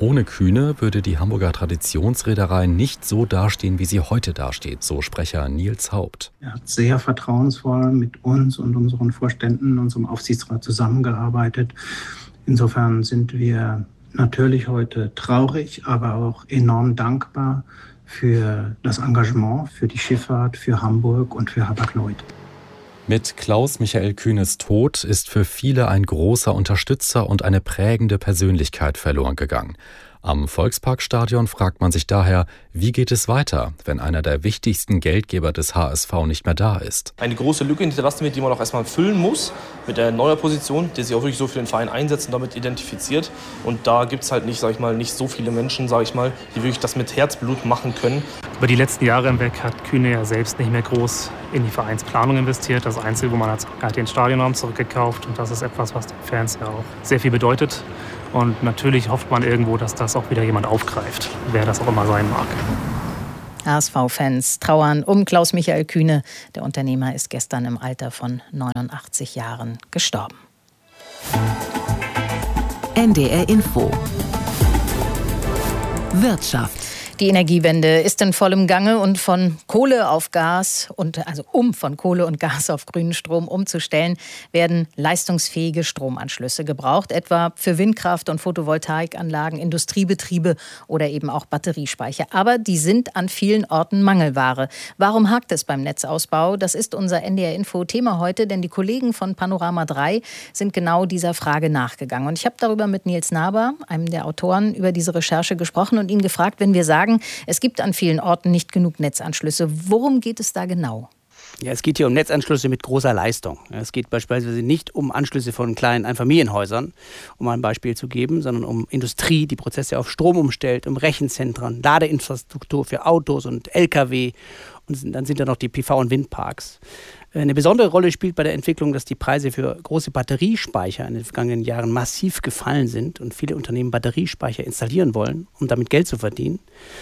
S7: Ohne Kühne würde die Hamburger Traditionsreederei nicht so dastehen, wie sie heute dasteht, so Sprecher Nils Haupt.
S14: Er hat sehr vertrauensvoll mit uns und unseren Vorständen, unserem Aufsichtsrat zusammengearbeitet. Insofern sind wir natürlich heute traurig, aber auch enorm dankbar für das Engagement, für die Schifffahrt, für Hamburg und für Hapag-Lloyd.
S7: Mit Klaus-Michael Kühnes Tod ist für viele ein großer Unterstützer und eine prägende Persönlichkeit verloren gegangen. Am Volksparkstadion fragt man sich daher, wie geht es weiter, wenn einer der wichtigsten Geldgeber des HSV nicht mehr da ist.
S9: Eine große Lücke hinterlassen wird, die man auch erstmal füllen muss mit der neuen Position, die sich auch wirklich so für den Verein einsetzt und damit identifiziert. Und da gibt es halt nicht, nicht so viele Menschen, die wirklich das mit Herzblut machen können.
S25: Über die letzten Jahre hinweg hat Kühne ja selbst nicht mehr groß in die Vereinsplanung investiert. Das Einzige, wo man hat den Stadionraum zurückgekauft. Und das ist etwas, was den Fans ja auch sehr viel bedeutet. Und natürlich hofft man irgendwo, dass das auch wieder jemand aufgreift, wer das auch immer sein mag.
S1: HSV-Fans trauern um Klaus-Michael Kühne. Der Unternehmer ist gestern im Alter von 89 Jahren gestorben.
S12: NDR Info. Wirtschaft.
S1: Die Energiewende ist in vollem Gange und von Kohle auf Gas um von Kohle und Gas auf grünen Strom umzustellen, werden leistungsfähige Stromanschlüsse gebraucht, etwa für Windkraft- und Photovoltaikanlagen, Industriebetriebe oder eben auch Batteriespeicher. Aber die sind an vielen Orten Mangelware. Warum hakt es beim Netzausbau? Das ist unser NDR-Info-Thema heute, denn die Kollegen von Panorama 3 sind genau dieser Frage nachgegangen. Und ich habe darüber mit Nils Naber, einem der Autoren, über diese Recherche gesprochen und ihn gefragt, wenn wir sagen, es gibt an vielen Orten nicht genug Netzanschlüsse. Worum geht es da genau?
S15: Ja, es geht hier um Netzanschlüsse mit großer Leistung. Es geht beispielsweise nicht um Anschlüsse von kleinen Einfamilienhäusern, um ein Beispiel zu geben, sondern um Industrie, die Prozesse auf Strom umstellt, um Rechenzentren, Ladeinfrastruktur für Autos und Lkw. Und dann sind da noch die PV- und Windparks. Eine besondere Rolle spielt bei der Entwicklung, dass die Preise für große Batteriespeicher in den vergangenen Jahren massiv gefallen sind und viele Unternehmen Batteriespeicher installieren wollen, um damit Geld zu verdienen.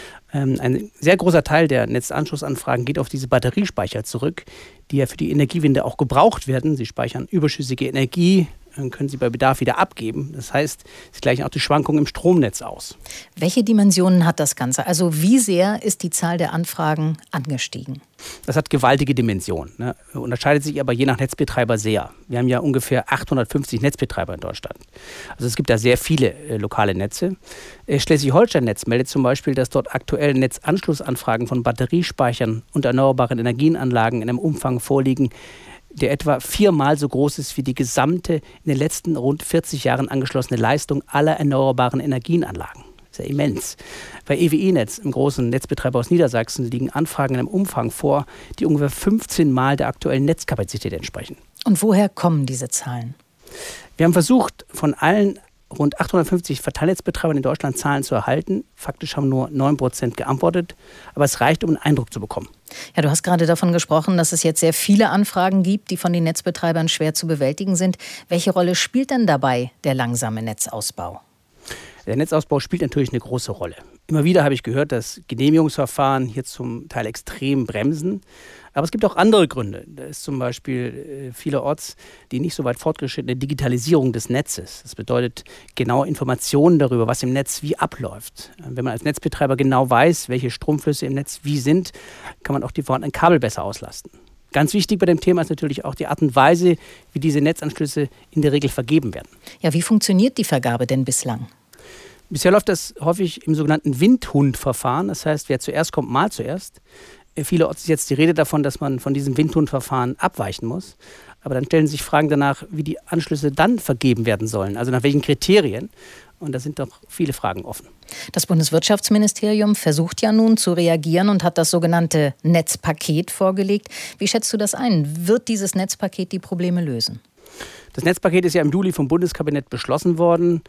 S15: Ein sehr großer Teil der Netzanschlussanfragen geht auf diese Batteriespeicher zurück, die ja für die Energiewende auch gebraucht werden. Sie speichern überschüssige Energie, können sie bei Bedarf wieder abgeben. Das heißt, sie gleichen auch die Schwankungen im Stromnetz aus.
S1: Welche Dimensionen hat das Ganze? Also wie sehr ist die Zahl der Anfragen angestiegen?
S15: Das hat gewaltige Dimensionen, unterscheidet sich aber je nach Netzbetreiber sehr. Wir haben ja ungefähr 850 Netzbetreiber in Deutschland. Also es gibt da sehr viele lokale Netze. Schleswig-Holstein-Netz meldet zum Beispiel, dass dort aktuell Netzanschlussanfragen von Batteriespeichern und erneuerbaren Energienanlagen in einem Umfang vorliegen, der etwa 4-mal so groß ist wie die gesamte in den letzten rund 40 Jahren angeschlossene Leistung aller erneuerbaren Energienanlagen. Das ist ja immens. Bei EWE-Netz, im großen Netzbetreiber aus Niedersachsen, liegen Anfragen in einem Umfang vor, die ungefähr 15-mal der aktuellen Netzkapazität entsprechen.
S1: Und woher kommen diese Zahlen?
S15: Wir haben versucht, von allen rund 850 Verteilnetzbetreibern in Deutschland Zahlen zu erhalten. Faktisch haben nur 9% geantwortet, aber es reicht, um einen Eindruck zu bekommen.
S1: Ja, du hast gerade davon gesprochen, dass es jetzt sehr viele Anfragen gibt, die von den Netzbetreibern schwer zu bewältigen sind. Welche Rolle spielt denn dabei der langsame Netzausbau?
S15: Der Netzausbau spielt natürlich eine große Rolle. Immer wieder habe ich gehört, dass Genehmigungsverfahren hier zum Teil extrem bremsen. Aber es gibt auch andere Gründe. Da ist zum Beispiel vielerorts die nicht so weit fortgeschrittene Digitalisierung des Netzes. Das bedeutet genaue Informationen darüber, was im Netz wie abläuft. Wenn man als Netzbetreiber genau weiß, welche Stromflüsse im Netz wie sind, kann man auch die vorhandenen Kabel besser auslasten. Ganz wichtig bei dem Thema ist natürlich auch die Art und Weise, wie diese Netzanschlüsse in der Regel vergeben werden.
S1: Ja, wie funktioniert die Vergabe denn bislang?
S15: Bisher läuft das häufig im sogenannten Windhundverfahren. Das heißt, wer zuerst kommt, mal zuerst. Vielerorts ist jetzt die Rede davon, dass man von diesem Windhundverfahren abweichen muss. Aber dann stellen sich Fragen danach, wie die Anschlüsse dann vergeben werden sollen. Also nach welchen Kriterien. Und da sind doch viele Fragen offen.
S1: Das Bundeswirtschaftsministerium versucht ja nun zu reagieren und hat das sogenannte Netzpaket vorgelegt. Wie schätzt du das ein? Wird dieses Netzpaket die Probleme lösen?
S15: Das Netzpaket ist ja im Juli vom Bundeskabinett beschlossen worden.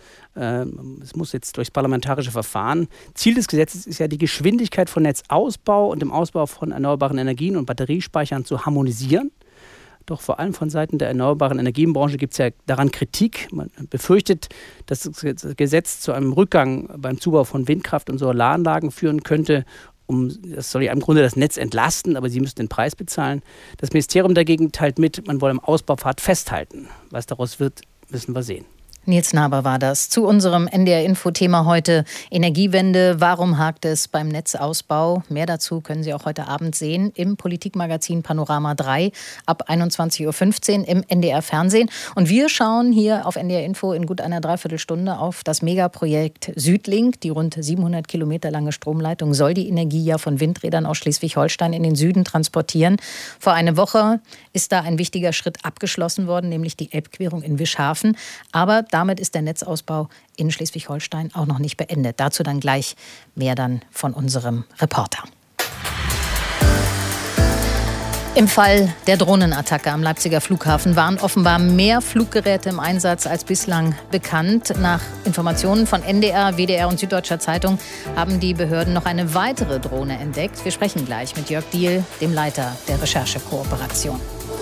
S15: Es muss jetzt durchs parlamentarische Verfahren. Ziel des Gesetzes ist ja, die Geschwindigkeit von Netzausbau und dem Ausbau von erneuerbaren Energien und Batteriespeichern zu harmonisieren. Doch vor allem von Seiten der erneuerbaren Energienbranche gibt es ja daran Kritik. Man befürchtet, dass das Gesetz zu einem Rückgang beim Zubau von Windkraft- und Solaranlagen führen könnte. Das soll ja im Grunde das Netz entlasten, aber sie müssen den Preis bezahlen. Das Ministerium dagegen teilt mit, man wolle am Ausbaupfad festhalten. Was daraus wird, müssen wir sehen.
S1: Nils Naber war das. Zu unserem NDR-Info-Thema heute Energiewende. Warum hakt es beim Netzausbau? Mehr dazu können Sie auch heute Abend sehen im Politikmagazin Panorama 3 ab 21.15 Uhr im NDR-Fernsehen. Und wir schauen hier auf NDR-Info in gut einer Dreiviertelstunde auf das Megaprojekt Südlink. Die rund 700 Kilometer lange Stromleitung soll die Energie ja von Windrädern aus Schleswig-Holstein in den Süden transportieren. Vor einer Woche ist da ein wichtiger Schritt abgeschlossen worden, nämlich die Elbquerung in Wischhafen. Aber damit ist der Netzausbau in Schleswig-Holstein auch noch nicht beendet. Dazu dann gleich mehr dann von unserem Reporter. Im Fall der Drohnenattacke am Leipziger Flughafen waren offenbar mehr Fluggeräte im Einsatz als bislang bekannt. Nach Informationen von NDR, WDR und Süddeutscher Zeitung haben die Behörden noch eine weitere Drohne entdeckt. Wir sprechen gleich mit Jörg Diehl, dem Leiter der Recherchekooperation.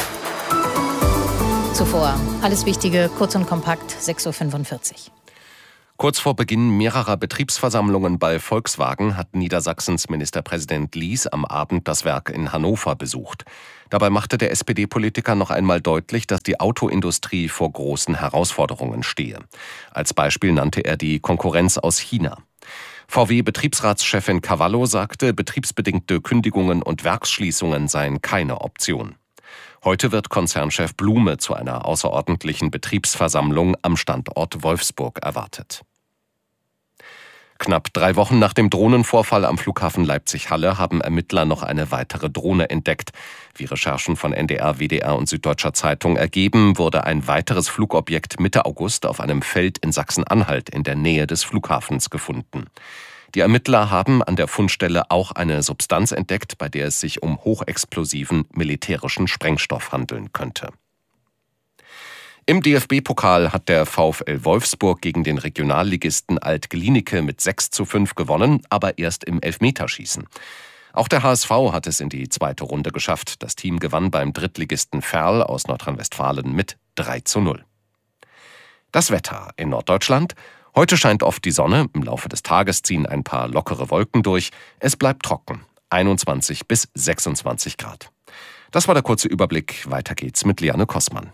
S1: Zuvor alles Wichtige, kurz und kompakt, 6.45 Uhr.
S11: Kurz vor Beginn mehrerer Betriebsversammlungen bei Volkswagen hat Niedersachsens Ministerpräsident Lies am Abend das Werk in Hannover besucht. Dabei machte der SPD-Politiker noch einmal deutlich, dass die Autoindustrie vor großen Herausforderungen stehe. Als Beispiel nannte er die Konkurrenz aus China. VW-Betriebsratschefin Cavallo sagte, betriebsbedingte Kündigungen und Werksschließungen seien keine Option. Heute wird Konzernchef Blume zu einer außerordentlichen Betriebsversammlung am Standort Wolfsburg erwartet. Knapp 3 Wochen nach dem Drohnenvorfall am Flughafen Leipzig-Halle haben Ermittler noch eine weitere Drohne entdeckt. Wie Recherchen von NDR, WDR und Süddeutscher Zeitung ergeben, wurde ein weiteres Flugobjekt Mitte August auf einem Feld in Sachsen-Anhalt in der Nähe des Flughafens gefunden. Die Ermittler haben an der Fundstelle auch eine Substanz entdeckt, bei der es sich um hochexplosiven militärischen Sprengstoff handeln könnte. Im DFB-Pokal hat der VfL Wolfsburg gegen den Regionalligisten Alt-Glienicke mit 6:5 gewonnen, aber erst im Elfmeterschießen. Auch der HSV hat es in die zweite Runde geschafft. Das Team gewann beim Drittligisten Verl aus Nordrhein-Westfalen mit 3:0. Das Wetter in Norddeutschland. Heute scheint oft die Sonne, im Laufe des Tages ziehen ein paar lockere Wolken durch. Es bleibt trocken, 21 bis 26 Grad. Das war der kurze Überblick. Weiter geht's mit Liane Kossmann.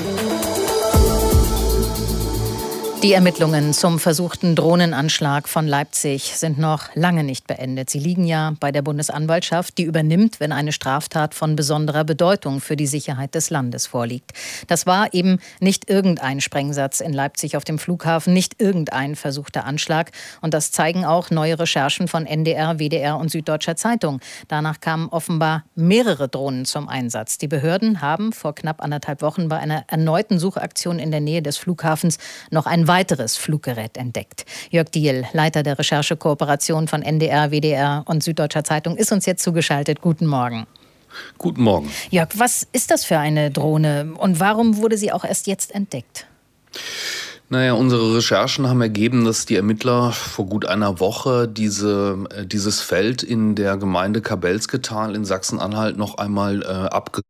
S1: Die Ermittlungen zum versuchten Drohnenanschlag von Leipzig sind noch lange nicht beendet. Sie liegen ja bei der Bundesanwaltschaft, die übernimmt, wenn eine Straftat von besonderer Bedeutung für die Sicherheit des Landes vorliegt. Das war eben nicht irgendein Sprengsatz in Leipzig auf dem Flughafen, nicht irgendein versuchter Anschlag. Und das zeigen auch neue Recherchen von NDR, WDR und Süddeutscher Zeitung. Danach kamen offenbar mehrere Drohnen zum Einsatz. Die Behörden haben vor knapp 1,5 Wochen bei einer erneuten Suchaktion in der Nähe des Flughafens noch ein weiteres Fluggerät entdeckt. Jörg Diehl, Leiter der Recherchekooperation von NDR, WDR und Süddeutscher Zeitung, ist uns jetzt zugeschaltet. Guten Morgen.
S13: Guten Morgen.
S1: Jörg, was ist das für eine Drohne und warum wurde sie auch erst jetzt entdeckt?
S13: Naja, unsere Recherchen haben ergeben, dass die Ermittler vor gut einer Woche dieses Feld in der Gemeinde Kabelsketal in Sachsen-Anhalt noch einmal abgesucht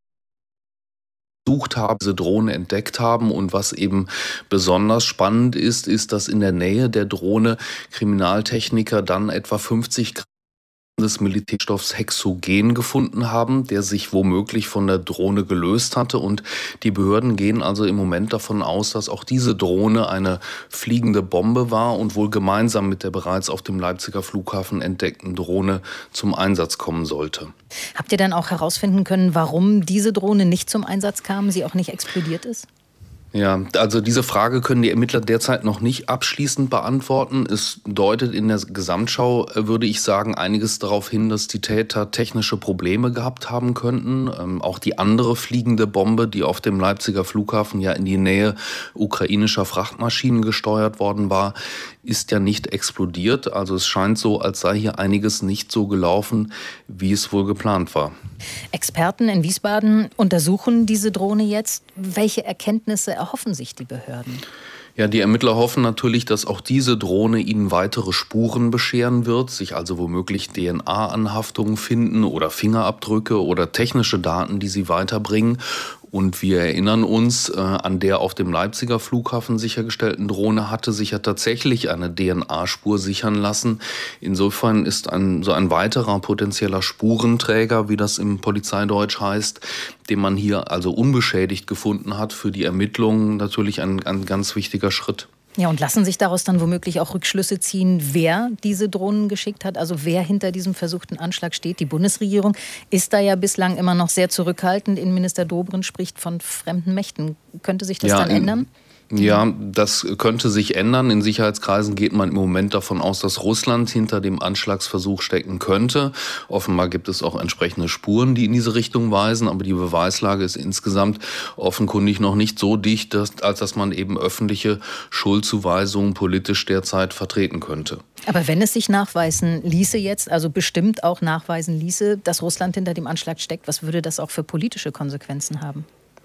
S13: haben, diese Drohne entdeckt haben. Und was eben besonders spannend ist, dass in der Nähe der Drohne Kriminaltechniker dann etwa 50 Gramm des Militärstoffs Hexogen gefunden haben, der sich womöglich von der Drohne gelöst hatte. Und die Behörden gehen also im Moment davon aus, dass auch diese Drohne eine fliegende Bombe war und wohl gemeinsam mit der bereits auf dem Leipziger Flughafen entdeckten Drohne zum Einsatz kommen sollte.
S1: Habt ihr dann auch herausfinden können, warum diese Drohne nicht zum Einsatz kam, sie auch nicht explodiert ist?
S13: Ja, also diese Frage können die Ermittler derzeit noch nicht abschließend beantworten. Es deutet in der Gesamtschau, würde ich sagen, einiges darauf hin, dass die Täter technische Probleme gehabt haben könnten. Auch die andere fliegende Bombe, die auf dem Leipziger Flughafen ja in die Nähe ukrainischer Frachtmaschinen gesteuert worden war, ist ja nicht explodiert. Also es scheint so, als sei hier einiges nicht so gelaufen, wie es wohl geplant war.
S1: Experten in Wiesbaden untersuchen diese Drohne jetzt. Welche Erkenntnisse erhoffen sich die Behörden?
S13: Ja, die Ermittler hoffen natürlich, dass auch diese Drohne ihnen weitere Spuren bescheren wird, sich also womöglich DNA-Anhaftungen finden oder Fingerabdrücke oder technische Daten, die sie weiterbringen. Und wir erinnern uns, an der auf dem Leipziger Flughafen sichergestellten Drohne hatte sich ja tatsächlich eine DNA-Spur sichern lassen. Insofern ist so ein weiterer potenzieller Spurenträger, wie das im Polizeideutsch heißt, den man hier also unbeschädigt gefunden hat, für die Ermittlungen natürlich ein ganz wichtiger Schritt.
S1: Ja, und lassen sich daraus dann womöglich auch Rückschlüsse ziehen, wer diese Drohnen geschickt hat, also wer hinter diesem versuchten Anschlag steht? Die Bundesregierung ist da ja bislang immer noch sehr zurückhaltend. Innenminister Dobrindt spricht von fremden Mächten. Könnte sich das dann ändern?
S13: Ja, das könnte sich ändern. In Sicherheitskreisen geht man im Moment davon aus, dass Russland hinter dem Anschlagsversuch stecken könnte. Offenbar gibt es auch entsprechende Spuren, die in diese Richtung weisen. Aber die Beweislage ist insgesamt offenkundig noch nicht so dicht, als dass man eben öffentliche Schuldzuweisungen politisch derzeit vertreten könnte.
S1: Aber wenn es sich nachweisen ließe jetzt, also bestimmt auch nachweisen ließe, dass Russland hinter dem Anschlag steckt, was würde das auch für politische Konsequenzen haben?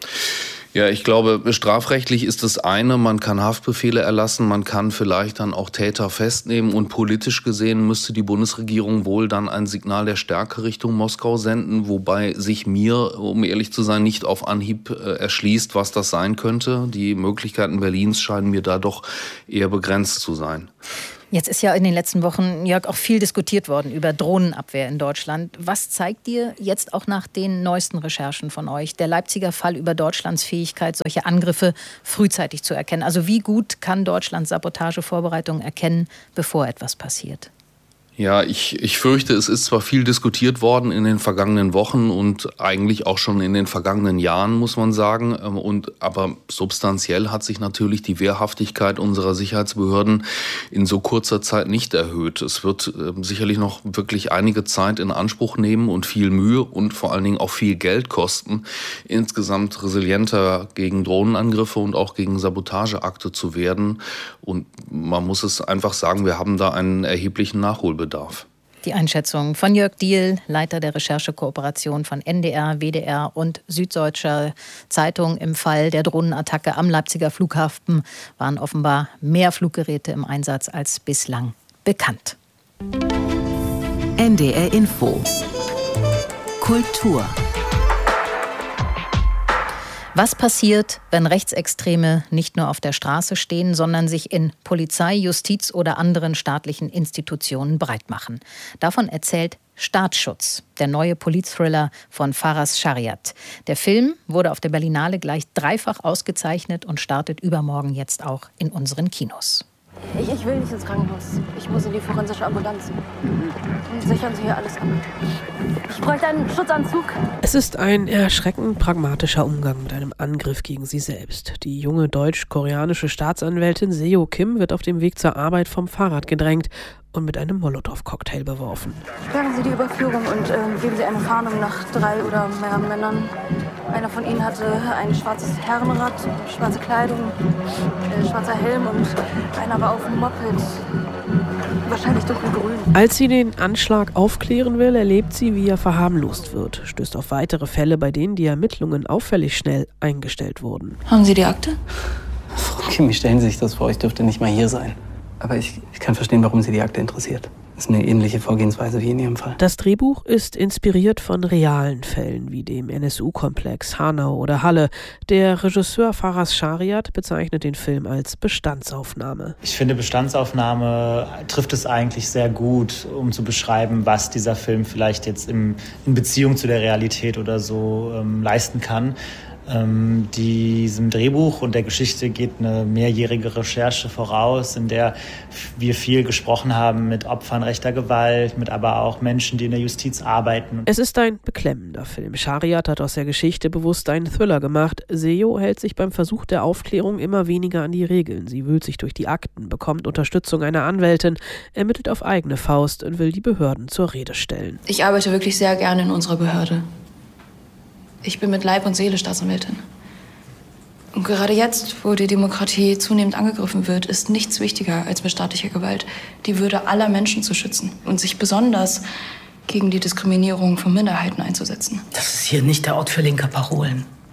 S13: Ja, ich glaube, strafrechtlich ist das eine, man kann Haftbefehle erlassen, man kann vielleicht dann auch Täter festnehmen und politisch gesehen müsste die Bundesregierung wohl dann ein Signal der Stärke Richtung Moskau senden, wobei sich mir, um ehrlich zu sein, nicht auf Anhieb erschließt, was das sein könnte. Die Möglichkeiten Berlins scheinen mir da doch eher begrenzt zu sein.
S1: Jetzt ist ja in den letzten Wochen, Jörg, auch viel diskutiert worden über Drohnenabwehr in Deutschland. Was zeigt dir jetzt auch nach den neuesten Recherchen von euch der Leipziger Fall über Deutschlands Fähigkeit, solche Angriffe frühzeitig zu erkennen? Also wie gut kann Deutschland Sabotagevorbereitungen erkennen, bevor etwas passiert?
S13: Ja, ich fürchte, es ist zwar viel diskutiert worden in den vergangenen Wochen und eigentlich auch schon in den vergangenen Jahren, muss man sagen. Aber substanziell hat sich natürlich die Wehrhaftigkeit unserer Sicherheitsbehörden in so kurzer Zeit nicht erhöht. Es wird sicherlich noch wirklich einige Zeit in Anspruch nehmen und viel Mühe und vor allen Dingen auch viel Geld kosten, insgesamt resilienter gegen Drohnenangriffe und auch gegen Sabotageakte zu werden. Und man muss es einfach sagen, wir haben da einen erheblichen Nachholbedarf.
S1: Die Einschätzung von Jörg Diehl, Leiter der Recherchekooperation von NDR, WDR und Süddeutscher Zeitung. Im Fall der Drohnenattacke am Leipziger Flughafen waren offenbar mehr Fluggeräte im Einsatz als bislang bekannt.
S12: NDR Info. Kultur.
S1: Was passiert, wenn Rechtsextreme nicht nur auf der Straße stehen, sondern sich in Polizei, Justiz oder anderen staatlichen Institutionen breitmachen? Davon erzählt Staatsschutz, der neue Politthriller von Faras Shariat. Der Film wurde auf der Berlinale gleich 3-fach ausgezeichnet und startet übermorgen jetzt auch in unseren Kinos.
S16: Ich will nicht ins Krankenhaus. Ich muss in die forensische Ambulanz. Sichern Sie hier alles ab. Ich bräuchte einen Schutzanzug.
S17: Es ist ein erschreckend pragmatischer Umgang mit einem Angriff gegen sie selbst. Die junge deutsch-koreanische Staatsanwältin Seo Kim wird auf dem Weg zur Arbeit vom Fahrrad gedrängt und mit einem Molotow-Cocktail beworfen.
S16: Sperren Sie die Überführung und geben Sie eine Fahndung nach 3 oder mehr Männern. Einer von ihnen hatte ein schwarzes Herrenrad, schwarze Kleidung, schwarzer Helm und einer war auf dem Moped. Wahrscheinlich dunkelgrün.
S17: Als sie den Anschlag aufklären will, erlebt sie, wie er verharmlost wird. Stößt auf weitere Fälle, bei denen die Ermittlungen auffällig schnell eingestellt wurden.
S16: Haben Sie die Akte?
S18: Frau Kim, wie stellen Sie sich das vor? Ich dürfte nicht mal hier sein. Aber ich kann verstehen, warum Sie die Akte interessiert. Das ist eine ähnliche Vorgehensweise wie in Ihrem Fall.
S17: Das Drehbuch ist inspiriert von realen Fällen wie dem NSU-Komplex, Hanau oder Halle. Der Regisseur Faras Shariat bezeichnet den Film als Bestandsaufnahme.
S20: Ich finde, Bestandsaufnahme trifft es eigentlich sehr gut, um zu beschreiben, was dieser Film vielleicht jetzt in Beziehung zu der Realität oder so leisten kann. Diesem Drehbuch und der Geschichte geht eine mehrjährige Recherche voraus, in der wir viel gesprochen haben mit Opfern rechter Gewalt, mit aber auch Menschen, die in der Justiz arbeiten.
S17: Es ist ein beklemmender Film. Shariat hat aus der Geschichte bewusst einen Thriller gemacht. Seo hält sich beim Versuch der Aufklärung immer weniger an die Regeln. Sie wühlt sich durch die Akten, bekommt Unterstützung einer Anwältin, ermittelt auf eigene Faust und will die Behörden zur Rede stellen.
S16: Ich arbeite wirklich sehr gerne in unserer Behörde. Ich bin mit Leib und Seele Staatsanwältin. Und gerade jetzt, wo die Demokratie zunehmend angegriffen wird, ist nichts wichtiger als mit staatlicher Gewalt die Würde aller Menschen zu schützen und sich besonders gegen die Diskriminierung von Minderheiten einzusetzen.
S22: Das ist hier nicht der Ort für linke Parolen.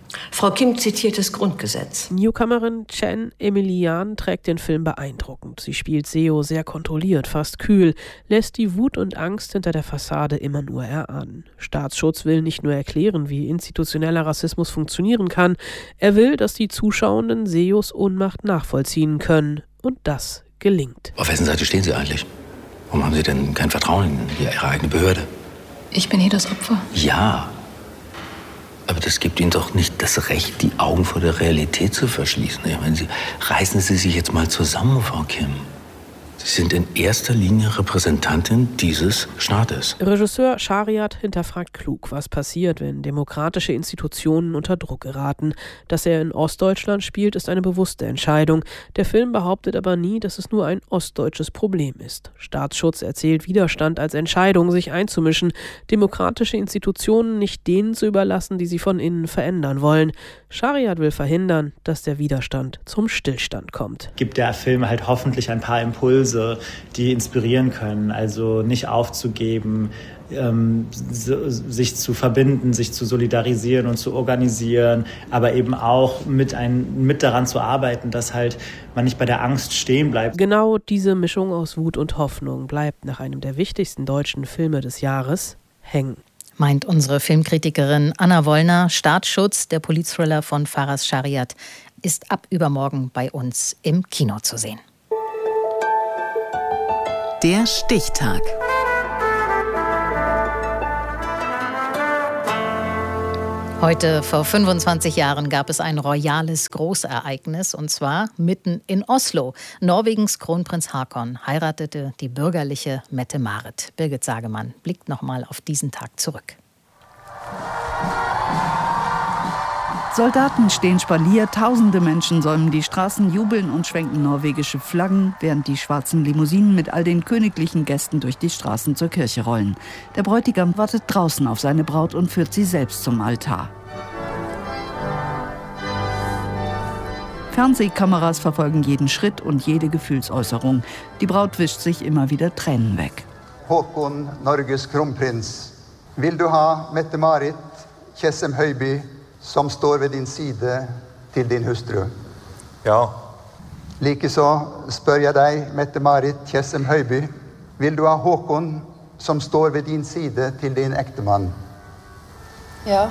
S4: Frau Kim zitiert das Grundgesetz.
S17: Newcomerin Chen Emilian trägt den Film beeindruckend. Sie spielt Seo sehr kontrolliert, fast kühl, lässt die Wut und Angst hinter der Fassade immer nur erahnen. Staatsschutz will nicht nur erklären, wie institutioneller Rassismus funktionieren kann, er will, dass die Zuschauenden Seos Ohnmacht nachvollziehen können. Und das gelingt.
S5: Auf wessen Seite stehen Sie eigentlich? Warum haben Sie denn kein Vertrauen in Ihre eigene Behörde?
S16: Ich bin hier das Opfer.
S5: Ja. Aber das gibt Ihnen doch nicht das Recht, die Augen vor der Realität zu verschließen. Ich meine, reißen Sie sich jetzt mal zusammen, Frau Kim. Sie sind in erster Linie Repräsentantin dieses Staates.
S17: Regisseur Shariat hinterfragt klug, was passiert, wenn demokratische Institutionen unter Druck geraten. Dass er in Ostdeutschland spielt, ist eine bewusste Entscheidung. Der Film behauptet aber nie, dass es nur ein ostdeutsches Problem ist. Staatsschutz erzählt Widerstand als Entscheidung, sich einzumischen, demokratische Institutionen nicht denen zu überlassen, die sie von innen verändern wollen. Shariat will verhindern, dass der Widerstand zum Stillstand kommt.
S20: Gibt der Film halt hoffentlich ein paar Impulse, die inspirieren können, also nicht aufzugeben, sich zu verbinden, sich zu solidarisieren und zu organisieren, aber eben auch mit daran zu arbeiten, dass halt man nicht bei der Angst stehen bleibt.
S17: Genau diese Mischung aus Wut und Hoffnung bleibt nach einem der wichtigsten deutschen Filme des Jahres hängen.
S1: Meint unsere Filmkritikerin Anna Wollner. Staatsschutz, der Polizthriller von Faraz Shariat, ist ab übermorgen bei uns im Kino zu sehen.
S12: Der Stichtag.
S1: Heute vor 25 Jahren gab es ein royales Großereignis, und zwar mitten in Oslo. Norwegens Kronprinz Haakon heiratete die bürgerliche Mette-Marit. Birgit Sagemann blickt nochmal auf diesen Tag zurück.
S19: Soldaten stehen spaliert, tausende Menschen säumen die Straßen, jubeln und schwenken norwegische Flaggen, während die schwarzen Limousinen mit all den königlichen Gästen durch die Straßen zur Kirche rollen. Der Bräutigam wartet draußen auf seine Braut und führt sie selbst zum Altar. Fernsehkameras verfolgen jeden Schritt und jede Gefühlsäußerung. Die Braut wischt sich immer wieder Tränen weg.
S21: Håkon, Norges Kronprins, will du ha Mette-Marit Tjessem-Høiby, som står ved din side, til din hustru? Ja. Likeså spør jeg deg, Mette-Marit Tjessem-Høiby, vil du ha Håkon, som står ved din side, til din ektemann?
S16: Ja.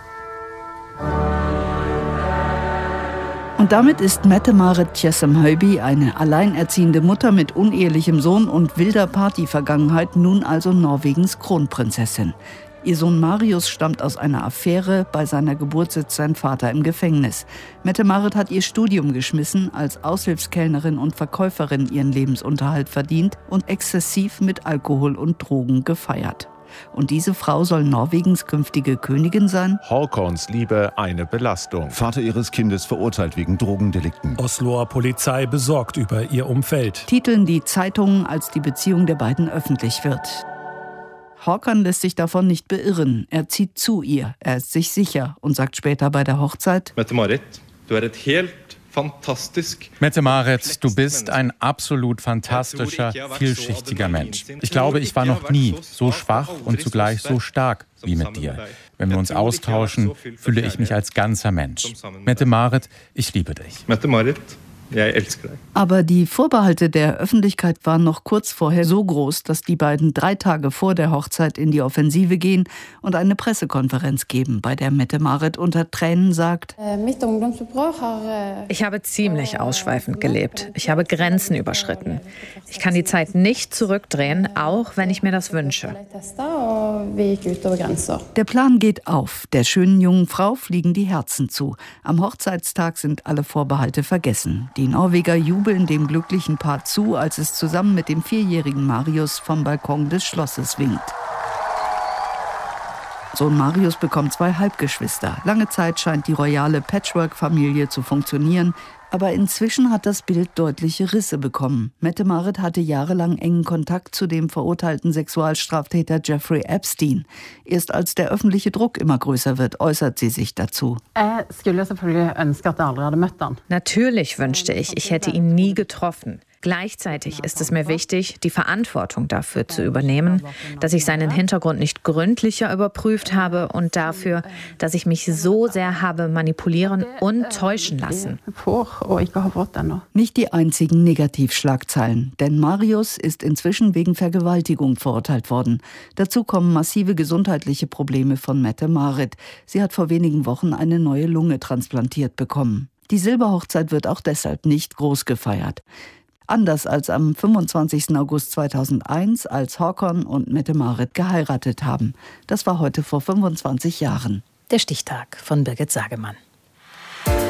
S19: Und damit ist Mette-Marit Tjessem-Høiby, eine alleinerziehende Mutter mit unehelichem Sohn und wilder Partyvergangenheit, nun also Norwegens Kronprinzessin. Ihr Sohn Marius stammt aus einer Affäre. Bei seiner Geburt sitzt sein Vater im Gefängnis. Mette-Marit hat ihr Studium geschmissen, als Aushilfskellnerin und Verkäuferin ihren Lebensunterhalt verdient und exzessiv mit Alkohol und Drogen gefeiert. Und diese Frau soll Norwegens künftige Königin sein?
S22: Håkons Liebe eine Belastung. Vater ihres Kindes verurteilt wegen Drogendelikten.
S26: Osloer Polizei besorgt über ihr Umfeld.
S19: Titeln die Zeitungen, als die Beziehung der beiden öffentlich wird. Håkon lässt sich davon nicht beirren. Er zieht zu ihr. Er ist sich sicher und sagt später bei der Hochzeit:
S27: Mette-Marit, du eres helt fantastisk.
S28: Mette-Marit, du bist ein absolut fantastischer, vielschichtiger Mensch. Ich glaube, ich war noch nie so schwach und zugleich so stark wie mit dir. Wenn wir uns austauschen, fühle ich mich als ganzer Mensch. Mette-Marit, ich liebe dich.
S27: Mette-Marit, ja, ich elsker dich.
S19: Aber die Vorbehalte der Öffentlichkeit waren noch kurz vorher so groß, dass die beiden 3 Tage vor der Hochzeit in die Offensive gehen und eine Pressekonferenz geben, bei der Mette-Marit unter Tränen sagt:
S29: Ich habe ziemlich ausschweifend gelebt. Ich habe Grenzen überschritten. Ich kann die Zeit nicht zurückdrehen, auch wenn ich mir das wünsche.
S19: Der Plan geht auf. Der schönen jungen Frau fliegen die Herzen zu. Am Hochzeitstag sind alle Vorbehalte vergessen. Die Norweger jubeln dem glücklichen Paar zu, als es zusammen mit dem 4-jährigen Marius vom Balkon des Schlosses winkt. Sohn Marius bekommt 2 Halbgeschwister. Lange Zeit scheint die royale Patchwork-Familie zu funktionieren. Aber inzwischen hat das Bild deutliche Risse bekommen. Mette-Marit hatte jahrelang engen Kontakt zu dem verurteilten Sexualstraftäter Jeffrey Epstein. Erst als der öffentliche Druck immer größer wird, äußert sie sich dazu.
S29: Natürlich wünschte ich hätte ihn nie getroffen. Gleichzeitig ist es mir wichtig, die Verantwortung dafür zu übernehmen, dass ich seinen Hintergrund nicht gründlicher überprüft habe und dafür, dass ich mich so sehr habe manipulieren und täuschen lassen.
S19: Nicht die einzigen Negativschlagzeilen, denn Marius ist inzwischen wegen Vergewaltigung verurteilt worden. Dazu kommen massive gesundheitliche Probleme von Mette-Marit. Sie hat vor wenigen Wochen eine neue Lunge transplantiert bekommen. Die Silberhochzeit wird auch deshalb nicht groß gefeiert. Anders als am 25. August 2001, als Håkon und Mette-Marit geheiratet haben. Das war heute vor 25 Jahren.
S1: Der Stichtag von Birgit Sagemann.